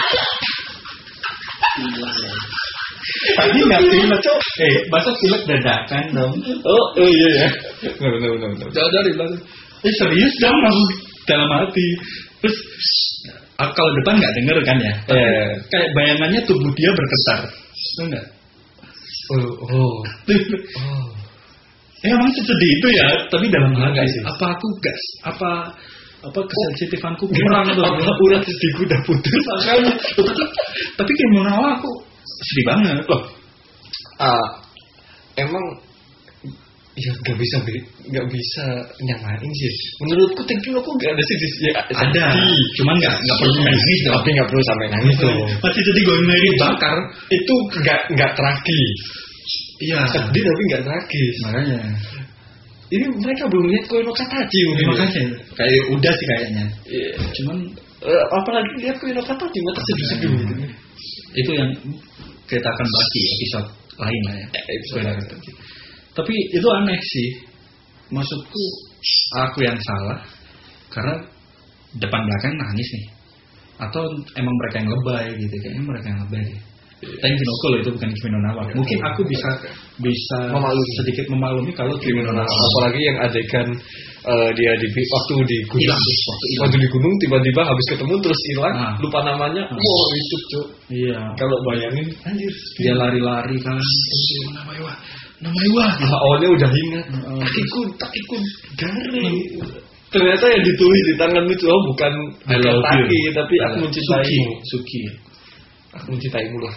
Tadi nggak pilek, eh, masa pilek dadakan dong? Oh, oh iya ya. Benar benar benar. Jauh dari belakang. Eh serius dong, langsung dalam hati. Terus kalau depan nggak denger kan ya? Tapi yeah. Kayak bayangannya tubuh dia bergetar, enggak? Oh, oh. oh. Eh, emang sedih itu ya, tapi dalam hati sih. Apa aku gas? Apa apa kesensitifanku kurang tuh? Apa urat sedihku udah putus Makanya. tapi, tapi kayak Munawa aku sedih banget loh. Ah, emang ya nggak bisa nggak bisa nyamain sih. Menurutku Tenkinoko nggak ada sih. Ya, ada, cuman nggak nggak perlu nangis dong. Tapi nggak perlu sampai nangis tuh. Masih jadi gue bakar. Itu nggak nggak tragis. Iya. Sedih tapi nggak tragis. Makanya. Ini mereka belum lihat Koe no Katachi mungkin. Makanya. Kayak udah sih kayaknya. Yeah. Cuman uh, apalagi lihat Koe no Katachi mata sedih-sedih gitu. Itu yang kita akan bahas di episode lain lah ya. Episode lain. Tapi itu aneh sih. Maksudku aku yang salah karena depan belakang nangis nih. Atau emang mereka yang lebay gitu. Kayaknya mereka yang lebay deh. Tenkinoko loh itu bukan Kimi no Nawa. Mungkin aku bisa bisa memaklumi. sedikit memaklumi kalau Kimi no Nawa. Apalagi yang adegan uh, dia di waktu di gunung, hilang, waktu, waktu di gunung tiba-tiba habis ketemu terus hilang, nah. lupa namanya. Nah. Wow itu cuk. Iya. Kalau bayangin, anjir dia lari-lari kan. nama Iwa. Nah, awalnya udah ingat. Uh, Takikun, Takikun, Gare. Ternyata yang ditulis di tangan Mitsuha bukan I love Taki, you. tapi aku mencintaimu. Suki. Suki. Aku mencintaimu lah.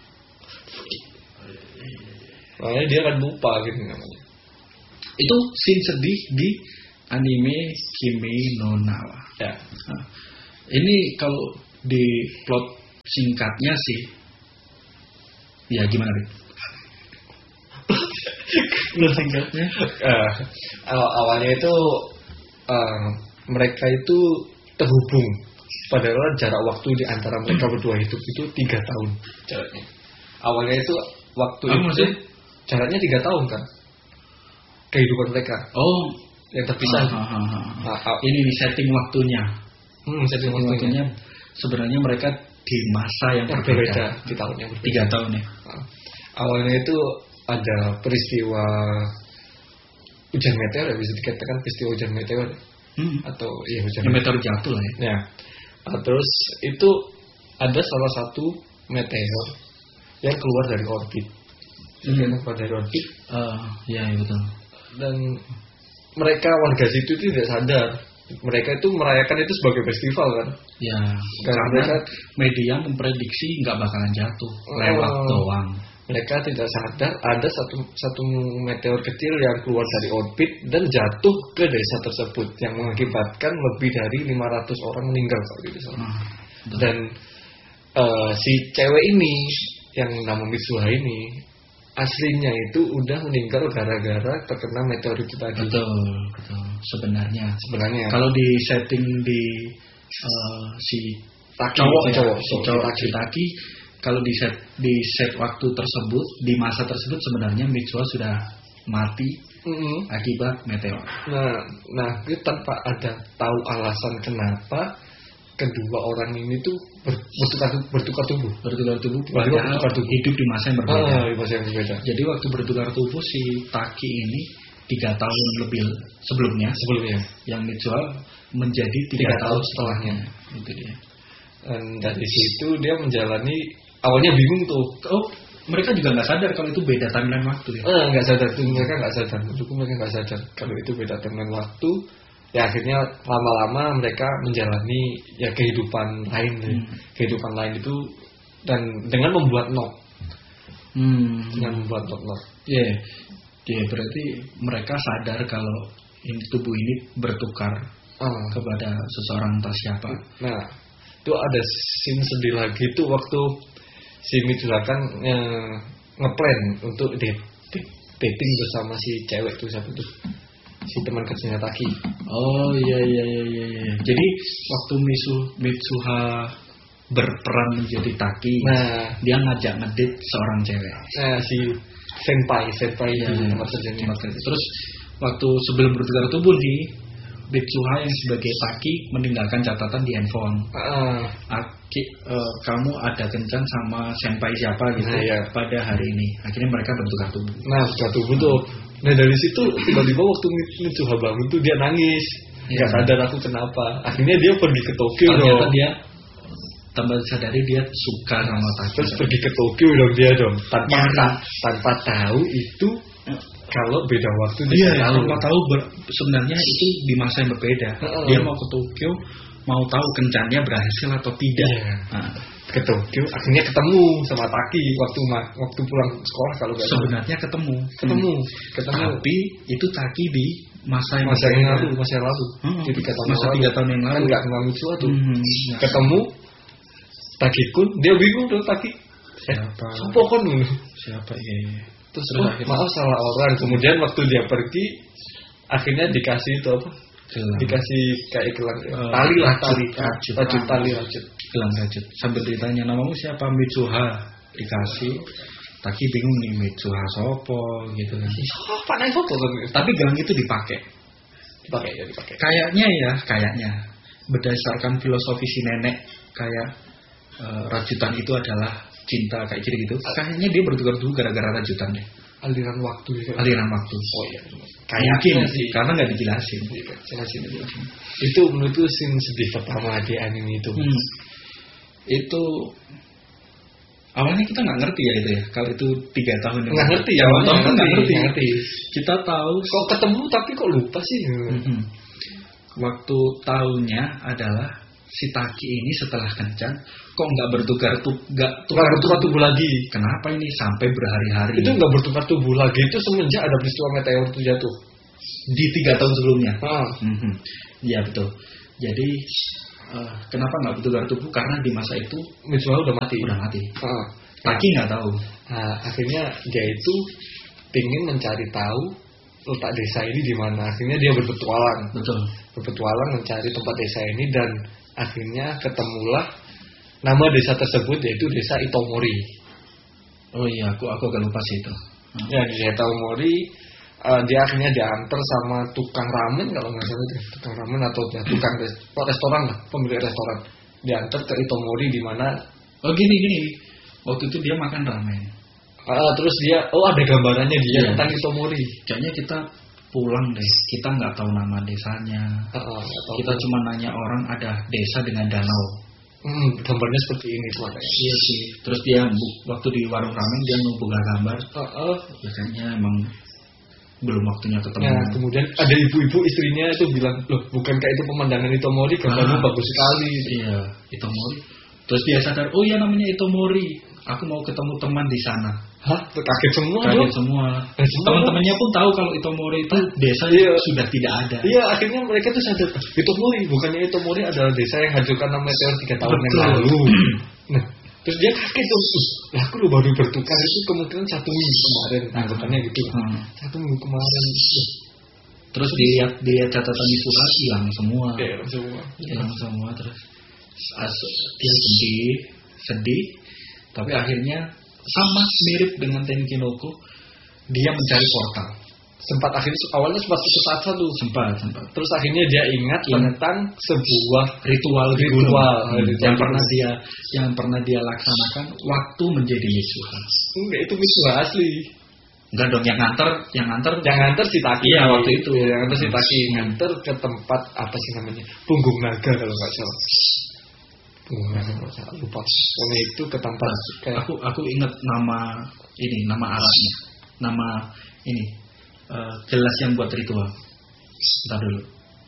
Makanya dia akan lupa gitu namanya. Itu scene sedih di anime Kimi no Nawa. Ya. Nah, ini kalau di plot singkatnya sih, ya gimana Rik? Plot singkatnya? Uh, awal awalnya itu uh, mereka itu terhubung. Padahal jarak waktu di antara mereka berdua hidup itu tiga tahun jaraknya. Awalnya itu waktu oh, itu maksudnya? jaraknya tiga tahun kan kehidupan mereka. Oh, yang terpisah. Ha, ha, ha. Nah, aw- ini di setting waktunya. Hmm, setting Setting waktunya waktunya sebenarnya mereka di masa yang yang berbeda. berbeda di tahun yang berbeda. Tiga tahun ya. Nah, awalnya itu ada peristiwa hujan meteor ya, bisa dikatakan peristiwa hujan meteor Hmm. atau iya hujan Yang meteor jatuh lah ya. ya. Nah, terus itu ada salah satu meteor yang keluar dari orbit. Hmm. Yang keluar dari orbit Uh, ya, ya betul. dan mereka warga situ itu tidak sadar. Mereka itu merayakan itu sebagai festival kan. Ya, Karena karena mereka media memprediksi nggak bakalan jatuh, lewat Oh. doang. mereka tidak sadar ada satu satu meteor kecil yang keluar dari orbit dan jatuh ke desa tersebut yang mengakibatkan lebih dari lima ratus orang meninggal kalau tidak salah. Nah, betul. Dan uh, si cewek ini yang nama Mitsuha ini aslinya itu udah meninggal gara-gara terkena meteor itu tadi. betul, betul. Sebenarnya, Sebenarnya kalau di setting di uh, si Taki, cowok, si ya, cowok, si si cowok Taki. si Taki, kalau di set di set waktu tersebut, di masa tersebut sebenarnya Mitsuha sudah mati Mm-mm. akibat meteor. Nah, nah itu tanpa ada tahu alasan kenapa kedua orang ini tuh ber- bertukar bertukar tubuh. Bertukar tubuh, Bertukar padahal bertukar tubuh. hidup di masa yang berbeda. Ah, masa yang berbeda. Jadi waktu bertukar tubuh si Taki ini tiga tahun lebih sebelumnya, Sebelumnya. yang Mitsuha menjadi tiga, Tiga tahun tahun setelahnya. Itu dia. Dan dari situ dia menjalani awalnya bingung tuh. Oh, mereka juga nggak sadar kalau itu beda timeline waktu ya. Eh, nggak sadar tuh mereka nggak sadar. Menurutku mereka nggak sadar kalau itu beda timeline waktu. Ya akhirnya lama-lama mereka menjalani ya kehidupan lain, Hmm. kehidupan lain itu dan dengan membuat note, Hmm. dengan membuat note-note. Ya, yeah. yeah, berarti mereka sadar kalau ini tubuh ini bertukar Ah. kepada seseorang entah siapa. Nah, itu ada scene sedih lagi tuh waktu si Mitsuha kan eh, ngeplan untuk date, dating bersama si cewek tuh siapa tuh, si teman kerjanya Taki. Oh iya iya iya iya. iya. Jadi waktu Mitsu Mitsuha berperan menjadi Taki, Nah, dia ngajak ngedate seorang cewek. nah si senpai, senpai Iya, itu iya. tempat kerjanya. Tempat kerja. Terus waktu sebelum bertukar tubuh nih, Mitsuha yang sebagai Taki meninggalkan catatan di handphone. Ah, Aki, eh, kamu ada kencan sama senpai siapa gitu Nah, iya. pada hari ini. Akhirnya mereka bertukar tubuh. nah sudah tubuh tuh. Nah dari situ tiba-tiba waktu Mitsuha bangun tuh dia nangis, Iya. nggak sadar aku kenapa. Akhirnya dia pergi ke Tokyo Ternyata dong. dia tambah sadari dia suka sama Taki. Terus pergi ke Tokyo dong dia dong, tanpa Iya. ta- tanpa tahu itu kalau beda waktu dia Iya, nggak tahu. tanpa tahu ber- sebenarnya itu di masa yang berbeda. Heeh. Dia mau ke Tokyo, mau tahu kencannya berhasil atau tidak. Iya. Nah, Ke Tokyo, akhirnya ketemu sama Taki waktu ma- waktu pulang sekolah kalau nggak salah. sebenarnya ketemu, Ketemu, Hmm. ketemu. Tapi itu Taki di masa yang Masa yang berbeda. lalu, masa yang lalu. Hmm. Jadi kata Masa tiga tahun yang lalu. kan nggak kenal Mitsuha tuh. Hmm, ya. Ketemu Taki-kun, dia bingung dong Taki. Siapa? Sopo kon dulu. Siapa ya? ya. Terus, Terus oh, akhirnya- maaf salah orang. Kemudian waktu dia pergi, akhirnya dikasih itu apa? Gelang. Dikasih kayak gelang Eh, tali lah, rajut, tali, rajut. rajut tali, rajut. Gelang rajut. Sambil ditanya namamu siapa? Mitsuha. Dikasih. Taki bingung nih Mitsuha sopo gitu kan. Oh, Pak Naifo tuh kan? Tapi gelang itu dipakai. Dipakai ya, dipakai. Kayaknya ya, kayaknya berdasarkan filosofi si nenek kayak eh, rajutan itu adalah cinta kayak gitu gitu. Kayaknya dia bertukar tubuh gara-gara rajutannya. Aliran waktu gitu. Aliran waktu. Oh iya. Mungkin Kayaknya sih. karena nggak dijelasin. Iya, jelasin aja. Itu menurutku scene sedih pertama di anime itu. Hmm. Itu Awalnya kita nggak ngerti ya itu ya, kalau itu tiga tahun yang Nggak ngerti ya, awalnya nggak nggak ngerti, ngerti. nggak ngerti. Kita tahu Kok ketemu tapi kok lupa sih? Mhm. Waktu tahunya adalah si Taki ini setelah kencan kok nggak bertukar tuh nggak Tukar bertukar tubuh lagi. Kenapa ini sampai berhari-hari Itu nggak bertukar tubuh lagi itu semenjak ada peristiwa meteor itu jatuh. di tiga tahun sebelumnya? Ah. Mhm. Ya betul. Jadi eh, kenapa nggak bertukar tubuh? Karena di masa itu Mitsuha udah mati. udah mati. Ah. Taki nggak tahu. Nah, akhirnya dia itu pingin mencari tahu letak desa ini di mana. Akhirnya dia berpetualang, Betul. berpetualang mencari tempat desa ini dan akhirnya ketemulah nama desa tersebut yaitu desa Itomori. Oh iya, aku aku agak lupa sih itu. Hmm. Ya di desa Itomori uh, dia akhirnya diantar sama tukang ramen kalau nggak salah itu, tukang ramen atau ya, tukang res- restoran lah, pemilik restoran. Diantar ke Itomori di mana. Oh gini gini. Waktu itu dia makan ramen. Uh, terus dia, oh ada gambarannya dia Iya. tentang Itomori. Kayaknya kita pulang deh. Kita nggak tahu nama desanya. Uh, uh, nggak tahu. Kita cuma nanya orang ada desa dengan danau. Hmm, gambarnya seperti ini tuh ada. Iya sih. Terus dia bu- waktu di warung ramen dia buka gambar. Uh, uh. Ya kayaknya emang belum waktunya ketemu. Nah, kemudian ada ibu-ibu istrinya itu bilang, loh, bukankah itu pemandangan Itomori? Gambarnya Ah. bagus sekali. Iya, Itomori. Terus dia sadar, oh iya namanya Itomori. Aku mau ketemu teman di sana. Hah? Kaget semua Kaget dong. semua. Kaget semua. Teman-temannya pun tahu kalau Itomori itu desa Iya. sudah tidak ada. Iya, akhirnya mereka tuh sadar, Itomori, bukannya Itomori adalah desa yang hancurkan nama meteor tiga tahun yang Betul. lalu. Nah, terus dia kaget dong, "Ih, lah aku lo baru bertukar itu kemungkinan satu minggu kemarin, anggapannya gitu. Hmm. Satu minggu kemarin, Loh, Terus dilihat dilihat catatan Mitsuha hilang semua. ya semua. Hilang semua terus as- dia sedih, sedih. Tapi akhirnya sama mirip dengan Tenkinoko, dia mencari portal. Sempat akhirnya awalnya sempat putus asa tuh. Sempat, sempat. Terus akhirnya dia ingat Ingat. tentang sebuah Ritual di Ritual, gunung ritual yang di pernah gunung. dia yang pernah dia laksanakan waktu menjadi Mitsuha. enggak itu Mitsuha asli. Enggak dong, yang nganter, yang nganter Yang nganter si Taki. Iya, waktu itu. Iya, yang nganter si Taki nganter ke tempat apa sih namanya? Punggung Naga kalau nggak salah. Punggung Naga kalau nggak salah lupa. Pokoknya itu ke tempat kayak aku aku ingat nama ini, nama alatnya. Nama ini eh, gelas yang buat ritual. Bentar dulu.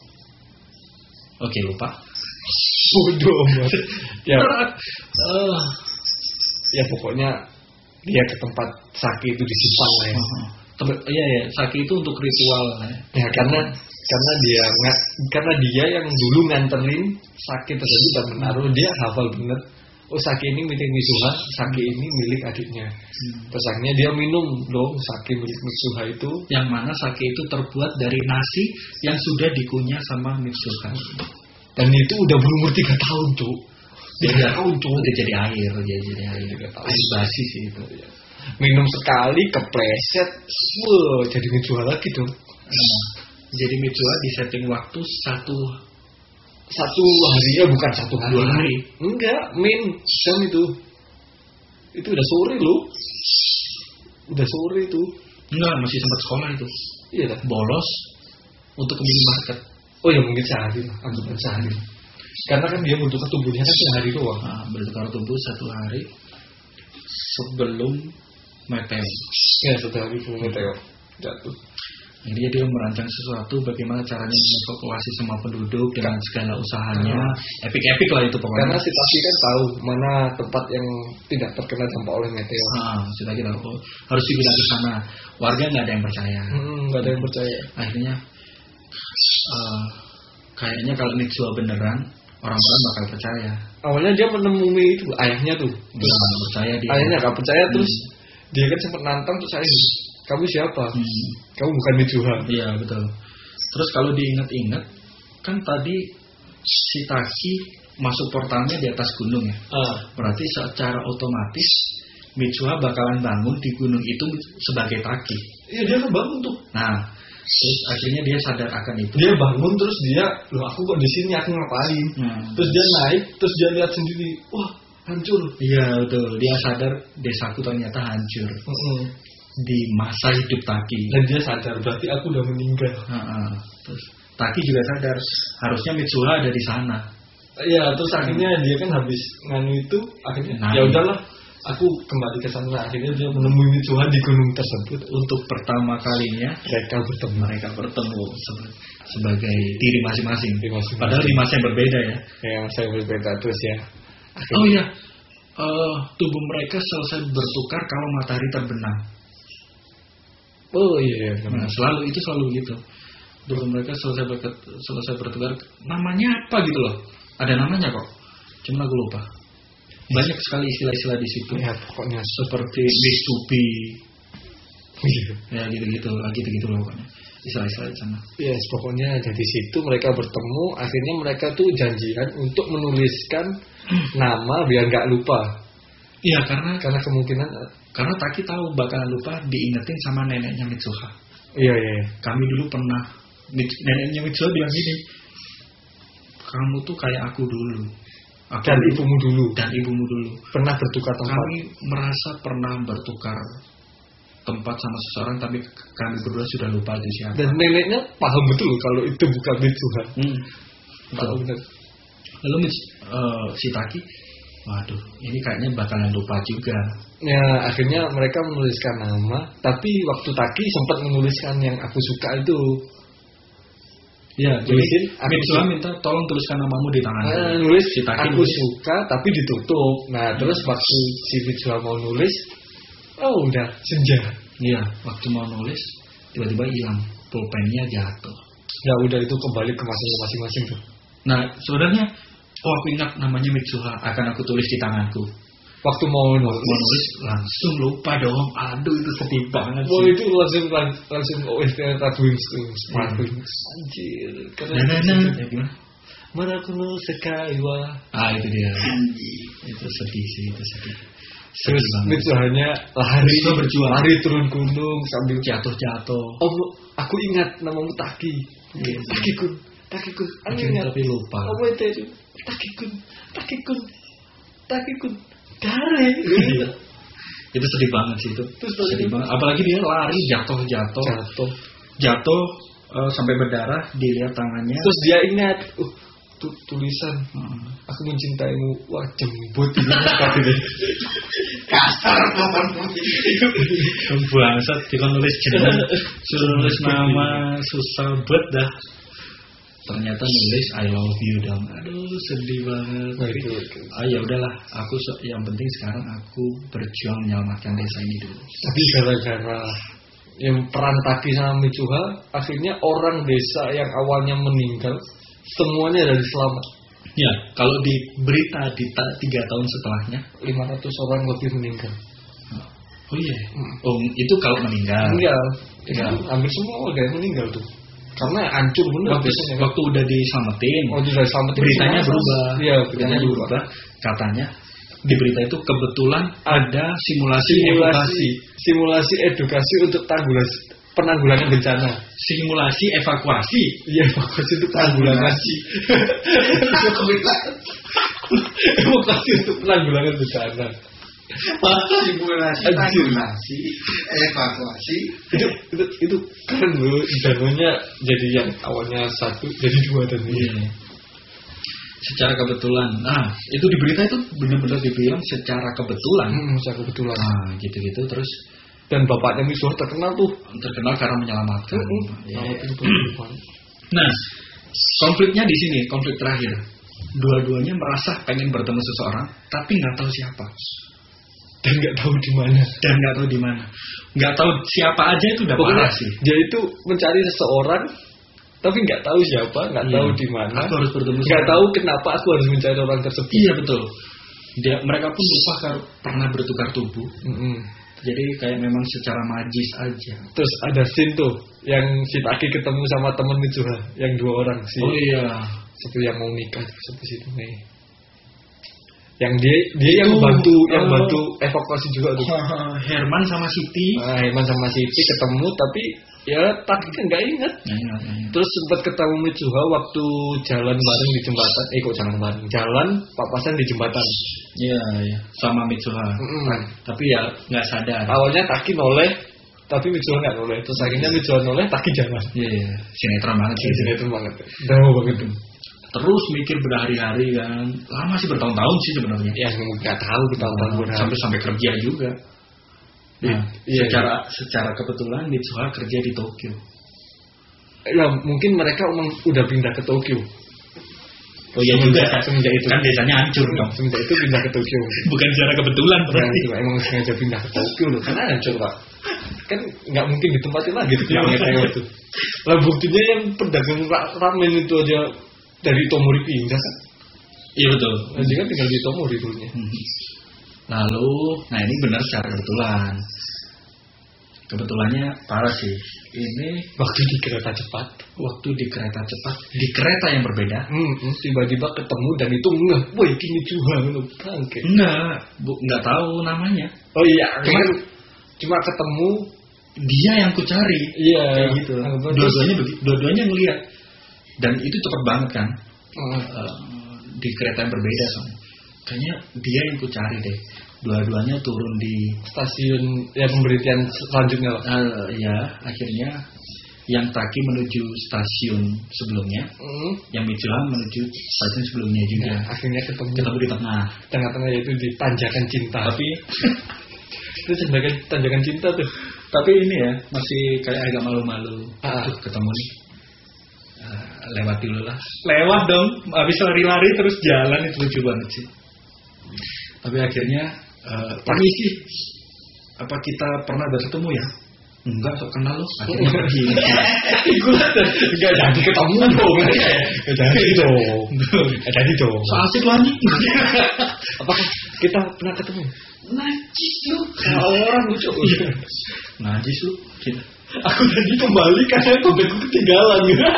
Oke, lupa. bodoh amat. Ya, Eh, ya pokoknya dia ke tempat Saki itu disimpan lah ya. tem- iya ya, Saki itu untuk ritual. Ya. Ya karena karena dia nggak karena dia yang dulu nganterin Saki tersebut dan menaruh, dia hafal bener. Oh Saki ini milik Mitsuha, Saki ini milik adiknya. Terus akhirnya dia minum dong Saki milik Mitsuha itu. Yang mana Saki itu terbuat dari nasi yang sudah dikunyah sama Mitsuha. Dan itu udah berumur tiga tahun tuh. Tiga tahun tuh. Udah jadi air, udah jadi air. Air basi sih itu. Minum sekali kepleset, wah jadi Mitsuha lagi dong. Nah, jadi Mitsuha di setting waktu satu Satu hari ya bukan satu hari. Dua hari. Enggak, min jam itu. Itu udah sore loh. Udah sore itu. enggak, masih sempat sekolah itu. Iya dah. Bolos untuk ke minimarket. Oh ya mungkin sehari lah, anggapan sehari. Karena kan dia bentuk tubuhnya kan sehari doang. Nah, bertukar tubuh satu hari sebelum meteor. Ya setelah itu meteor jatuh. Jadi dia merancang sesuatu bagaimana caranya mengevakuasi semua penduduk dengan segala usahanya. Epic-epic lah itu pokoknya. Karena si Taki kan tahu mana tempat yang tidak terkena dampak oleh meteor. Ah, sudah kita oh, harus dipindah ke sana. Warga nggak ada yang percaya. Hmm, nggak ada yang percaya. Akhirnya eh, kayaknya kalau Mitsuha beneran, orang-orang bakal percaya. Awalnya dia menemui itu ayahnya tuh. Nggak nggak percaya dia. Ayahnya nggak percaya terus Hmm. dia kan sempat nantang terus saya, kamu siapa? Hmm. Kamu bukan Mitsuha. Iya betul. Terus kalau diingat-ingat, kan tadi si Taki masuk portalnya di atas gunung ya. Ah. Berarti secara otomatis Mitsuha bakalan bangun di gunung itu sebagai Taki. Iya dia kan bangun tuh. Nah, terus akhirnya dia sadar akan itu. Dia bangun terus dia, loh aku kok di sini, aku ngapain? Hmm. Terus dia naik, terus dia lihat sendiri, wah hancur. Iya betul. Dia sadar desaku ternyata hancur Mm-mm. di masa hidup Taki. Dan dia sadar berarti aku udah meninggal. Heeh. Terus Taki juga sadar harusnya Mitsuha ada di sana. Iya, terus akhirnya dia kan habis nganu itu, akhirnya Nah. ya udahlah, aku kembali ke sana. Akhirnya dia menemui Mitsuha di gunung tersebut. Untuk pertama kalinya Mereka bertemu. mereka bertemu se- sebagai diri masing-masing. Diri masing-masing. Padahal di masa yang berbeda ya. Yang saya berbeda terus ya. Akhirnya, Oh iya, Eh, tubuh mereka selesai bertukar kalau matahari terbenam. oh iya, iya. Nah, selalu itu selalu gitu. Tubuh mereka selesai berket, selesai bertukar. Namanya apa gitu loh? Ada namanya kok. Cuma aku lupa. Banyak sekali istilah-istilah di situ. Ya, pokoknya Seperti this to be. iya. Ya gitu-gitu, lah gitu-gitu loh pokoknya. Istilah-istilah di sana. Yes, pokoknya dari situ mereka bertemu. Akhirnya mereka tuh janjian untuk menuliskan nama biar nggak lupa. Iya, karena Karena kemungkinan, karena Taki tahu bakalan lupa diingetin sama neneknya Mitsuha. iya iya. iya. Kami dulu pernah, neneknya Mitsuha bilang gini, kamu tuh kayak aku dulu. Aku Dan dulu- ibumu dulu dan ibumu dulu. pernah bertukar tempat. Kami merasa pernah bertukar tempat sama seseorang, tapi kami berdua sudah lupa itu siapa. Dan neneknya paham betul loh kalau itu bukan Mitsuha. Hmm. Tahu benar. Lalu Mits- eh, si Taki, waduh, ini kayaknya bakalan lupa juga. Ya akhirnya mereka menuliskan nama. Tapi waktu Taki sempat menuliskan yang aku suka itu. Ya, jadi Tulisin, aku Mitsuha suka. minta tolong tuliskan namamu di tangan. Nah, nulis Si Taki aku nulis. suka tapi ditutup. Nah terus waktu si Mitsuha mau nulis, oh udah senja. Iya, waktu mau nulis tiba-tiba hilang, pulpennya jatuh. Ya udah itu kembali ke masanya masing-masing tuh. Nah, sebenarnya oh aku ingat namanya Mitsuha, akan aku tulis di tanganku. Waktu mau Mau nulis, nulis langsung lupa dong. Aduh, itu sedih banget oh sih. itu langsung lang- langsung O S T Red Wings tuh, Smart Hmm. Wings. Anjir, keren. Nah, nah, nah. Ya, gimana? Marakuno sekai wa. Ah, itu dia. Itu sedih sih, itu sedih. Terus Sedih banget. Mitsuhanya lari, Mitsuha berjuang. lari turun gunung sambil Jatuh-jatuh. Oh, aku ingat namamu Taki. Iya. Taki-kun, Taki-kun. Aku Akhirnya ingat. tapi lupa. Apa itu? Taki-kun, Taki-kun, Taki-kun. Dare. Itu sedih banget sih itu. Terus sedih tadi- banget. Apalagi dia lari jatuh-jatuh. Jatuh. Jatuh eh, sampai berdarah, dilihat tangannya. Terus dia ingat, uh, tu- tulisan, Hmm. aku mencintaimu. Wah, jembut ini katanya. Kasar banget. Bangsat dikon nulis jeneng, suruh nulis nama, susah banget dah. Ternyata nulis I love you dong. Aduh, sedih banget. Nah, Tapi, itu, itu. ah ya udahlah, aku so- yang penting sekarang aku berjuang menyelamatkan desa ini dulu. Tapi gara-gara yang peran Taki sama Mitsuha, akhirnya orang desa yang awalnya meninggal, semuanya dari selamat. Ya, kalau di berita di ta- tiga tahun setelahnya, lima ratus orang lebih meninggal. oh iya, Hmm. oh itu kalau meninggal. Meninggal. Iya. Itu hampir semua warga yang meninggal tuh. Karena hancur bener Waktu, desanya. waktu udah diselamatin, Oh, itu dari selamat itu beritanya semua. berubah. Iya, beritanya berubah. Katanya di berita itu kebetulan ada simulasi, Simulasi evakuasi, simulasi edukasi untuk tanggulangan penanggulangan bencana. simulasi evakuasi. Iya, evakuasi untuk penanggulangan. Evakuasi untuk penanggulangan bencana. Simulasi, Anjir. simulasi, evakuasi. Itu itu itu keren loh. Dananya jadi yang awalnya satu jadi dua dan Iya. Secara kebetulan, nah itu di berita itu benar-benar dibilang secara kebetulan. Hmm, saya kebetulan. Nah, gitu-gitu terus Dan bapaknya Mitsuha terkenal tuh. terkenal karena menyelamatkan. Iya. Nyelamatin penumpang. Nah, konfliknya di sini, konflik terakhir. Dua-duanya merasa pengen bertemu seseorang, tapi nggak tahu siapa Dan nggak tahu di mana. dan nggak tahu di mana. Nggak tahu siapa aja itu udah Pokoknya parah sih. dia itu mencari seseorang, tapi nggak tahu siapa, nggak Iya. tahu di mana, Aku harus bertemu nggak sama- tahu kenapa aku harus mencari orang tersebut. Iya betul. Dia mereka pun lupa kar- pernah bertukar tubuh. Mm-mm. Jadi kayak memang secara magis aja. Terus ada scene tuh yang si Taki ketemu sama temen Mitsuha, yang dua orang si Oh iya. satu yang mau nikah, satu situ nih. Yang dia dia yang Itu, bantu yang oh. bantu evakuasi juga tuh. Herman sama Siti. Nah, Herman sama Siti ketemu tapi ya Taki kan nggak ingat. Nah, ingat, ingat. Terus sempat ketemu Mitsuha waktu jalan bareng di jembatan. Eh kok jalan bareng? Jalan papasan di jembatan. Iya, iya. Sama Mitsuha. Mm-mm. Nah, tapi ya nggak sadar. Awalnya Taki noleh, tapi Mitsuha nggak noleh. Terus akhirnya Mitsuha noleh, Taki jalan. Iya, iya. Sinetron banget sih. Ini itu banget. Drama banget tuh. terus mikir berhari-hari kan, lama sih bertahun-tahun sih sebenarnya. Ya nggak tahu bertahun-tahun berhari. Sampai sampai kerja juga. Nah, iya, secara iya. secara kebetulan Mitsuha kerja di Tokyo. Ya mungkin mereka emang udah pindah ke Tokyo. Oh iya juga, semenjak itu kan desanya hancur dong. Semenjak itu pindah ke Tokyo. Bukan secara kebetulan berarti. Nah, emang sengaja pindah ke Tokyo loh, karena hancur pak. Kan nggak mungkin ditempatin lagi tuh yang itu. Lah buktinya yang pedagang ramen itu aja dari Tomori pindah kan? Iya betul. Nah, dia kan tinggal di Tomori dulunya. Hmm. Lalu, nah ini benar secara kebetulan. Kebetulannya parah sih. Ini waktu di kereta cepat, waktu di kereta cepat, di kereta yang berbeda. Hmm, tiba-tiba ketemu dan itu enggak, boy kini Mitsuha bangke. Enggak, bu, enggak tahu namanya. Oh iya, cuma cuma ketemu dia yang ku cari. Iya, kayak gitu. Dua-duanya begitu, dua-duanya ngelihat. Dan itu cepat banget kan. Hmm. Uh, di kereta yang berbeda soalnya. Kayaknya dia yang ku cari deh. Dua-duanya turun di stasiun ya pemberhentian selanjutnya loh. Uh, ya, akhirnya yang Taki menuju stasiun sebelumnya, mm. yang Mitsuha menuju stasiun sebelumnya juga. Ya, akhirnya ketemu. Ketemu di tengah. Tengah-tengah yaitu di Tanjakan Cinta. Tapi itu tanjakan, tanjakan cinta tuh. Tapi ini ya masih kayak agak malu-malu. Ah. Tuh, ketemu nih. Uh, lewat dulu lah. Lewat dong. Habis lari-lari terus jalan, itu lucu banget sih. Tapi akhirnya Uh, permisi, apa kita pernah bertemu ya? Enggak, sok kenal lo. Akhirnya pergi. Enggak jadi ketemu dong. Enggak jadi dong. Enggak jadi dong. So asik lo anjing. Apakah kita pernah ketemu? Najis lu. Orang lucu. Najis lu. Aku tadi kembali karena dompetku ketinggalan. Enggak,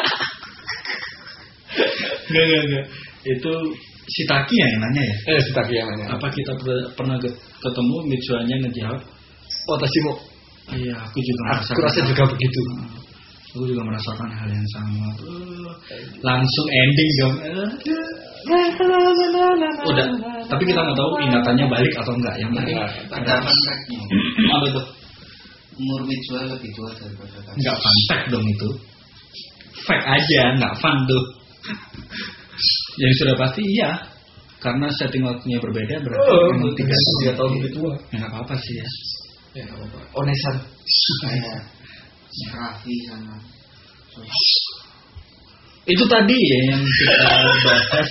enggak, enggak. Itu si Taki yang nanya ya? Eh, si Taki yang nanya. Apa kita pernah ketemu Mitsuha-nya ngejawab? Oh, Tashimo. Iya, aku juga merasakan. Aku rasa juga begitu. Aku juga merasakan hal yang sama. Langsung ending dong. Udah, tapi kita nggak tahu ingatannya balik atau enggak. Yang penting ada fun fact-nya. Apa tuh? Umur Mitsuha lebih tua daripada Taki. Enggak fun fact dong itu. Fact aja, nggak fun tuh. Yang sudah pasti iya, karena setting waktunya berbeda berarti oh, memang tiga tahun lebih tua. Ya nggak apa-apa sih ya. Ya nggak apa-apa. Onesan. Kayak Raffi sama. Itu tadi ya yang kita bahas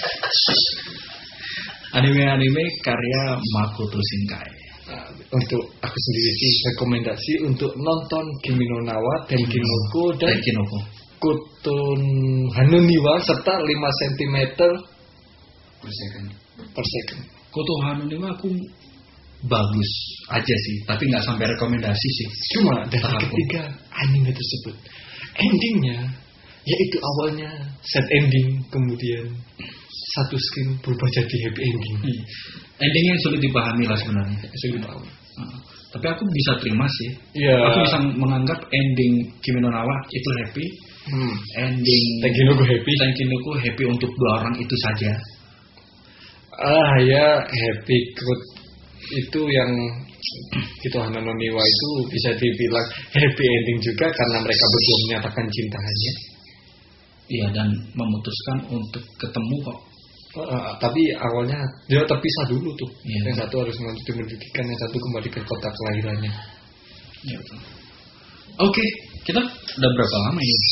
anime-anime karya Makoto Shinkai. Nah, untuk aku sendiri sih rekomendasi untuk nonton Kimi no Na wa, Tenkinoko dan Tenkinoko. Kutun Hanuniwa serta lima sentimeter per second. Per second. Kutun Hanuniwa aku bagus aja sih, tapi nggak sampai rekomendasi sih. Cuma dari ketiga anime tersebut, endingnya yaitu awalnya sad ending, kemudian satu screen berubah jadi happy ending. Hmm. Ending yang sulit dipahami lah sebenarnya. Sulit dipahami. Uh, tapi aku bisa terima sih. Yeah. Aku bisa menganggap ending Kimi no Na wa itu happy. Hmm. Ending Tenkinoko happy. Tenkinoko happy untuk dua orang itu saja. Ah ya, happy good itu yang itu Hanoniwa itu bisa dibilang happy ending juga karena mereka berdua menyatakan cintanya. Iya, dan memutuskan untuk ketemu kok. Uh, tapi awalnya dia terpisah dulu tuh. Iya. Yang satu harus melanjutkan pendidikan, yang satu kembali ke kota kelahirannya. Ya betul. Oke, kita udah berapa lama ini?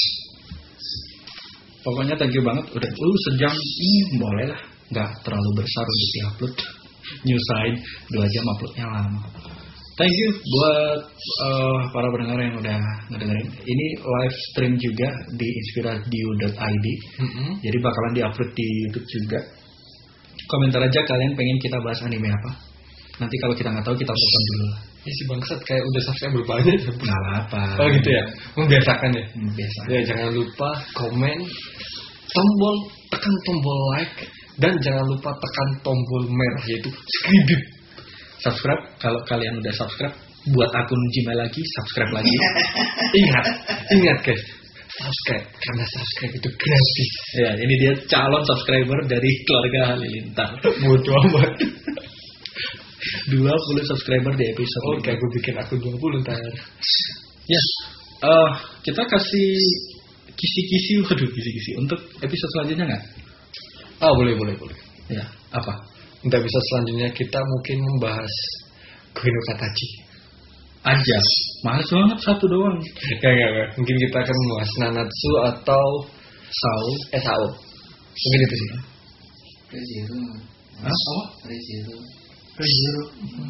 Pokoknya thank you banget. Udah uh, sejam ini boleh lah. Nggak terlalu besar untuk diupload. Nyusahin dua jam uploadnya lama. Thank you buat uh, para pendengar yang udah ngedengerin. Ini live stream juga di inspiradiu dot i d. Mm-hmm. Jadi bakalan diupload di YouTube juga. Komentar aja kalian pengen kita bahas anime apa. Nanti kalau kita nggak tahu kita tonton dulu lah. Ini si bangsat kayak udah subscriber banyak. Nggak apa. Oh gitu ya. Membiasakan ya. Biasa. Ya jangan lupa komen, tombol tekan tombol like dan jangan lupa tekan tombol merah yaitu subscribe. Subscribe, kalau kalian udah subscribe, buat akun Gmail lagi, subscribe lagi. Ingat, ingat guys, subscribe karena subscribe itu gratis. Ya, ini dia calon subscriber dari keluarga Halilintar. Bodoh amat. dua puluh subscriber di episode. Oke, okay, aku bikin akun dua puluh ntar. Ya, uh, kita kasih kisi-kisi, waduh kisi-kisi untuk episode selanjutnya nggak? Oh boleh boleh boleh. Ya, apa? Untuk episode selanjutnya kita mungkin membahas Goino Katachi. Aja, males banget satu doang. Enggak enggak enggak. Mungkin kita akan membahas Nanatsu atau Sao, eh Sao. Mungkin itu sih. Rezero. Hah? Apa? Rezero. Rezero.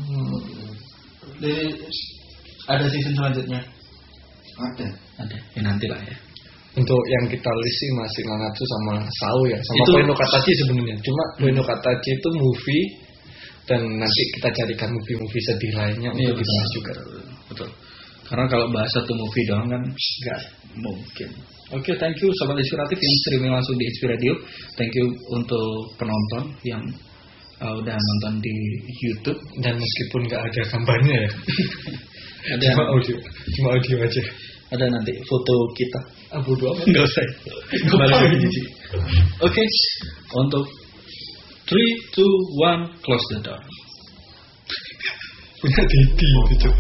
Dari ada season selanjutnya. Ada. Ada. Ya nanti lah ya. Untuk yang kita list sih masih Nanatsu sama Sao ya, sama Itu- Goino Katachi sebenarnya. Cuma Goino Katachi itu movie dan nanti kita carikan movie-movie sedih lainnya untuk dibahas juga. Betul. Karena kalau bahas satu movie doang kan nggak mungkin. Oke, thank you Sobat Inspiratif yang streaming langsung di H P Radio. Thank you untuk penonton yang uh, udah nonton di YouTube. Dan meskipun nggak ada gambarnya ya, Ada cuma audio, cuma audio aja. ada nanti foto kita. Ah bodo amat. Nggak usah. Kembali lagi di sini. Oke, untuk three, two, one, close the door. Punya Didi itu.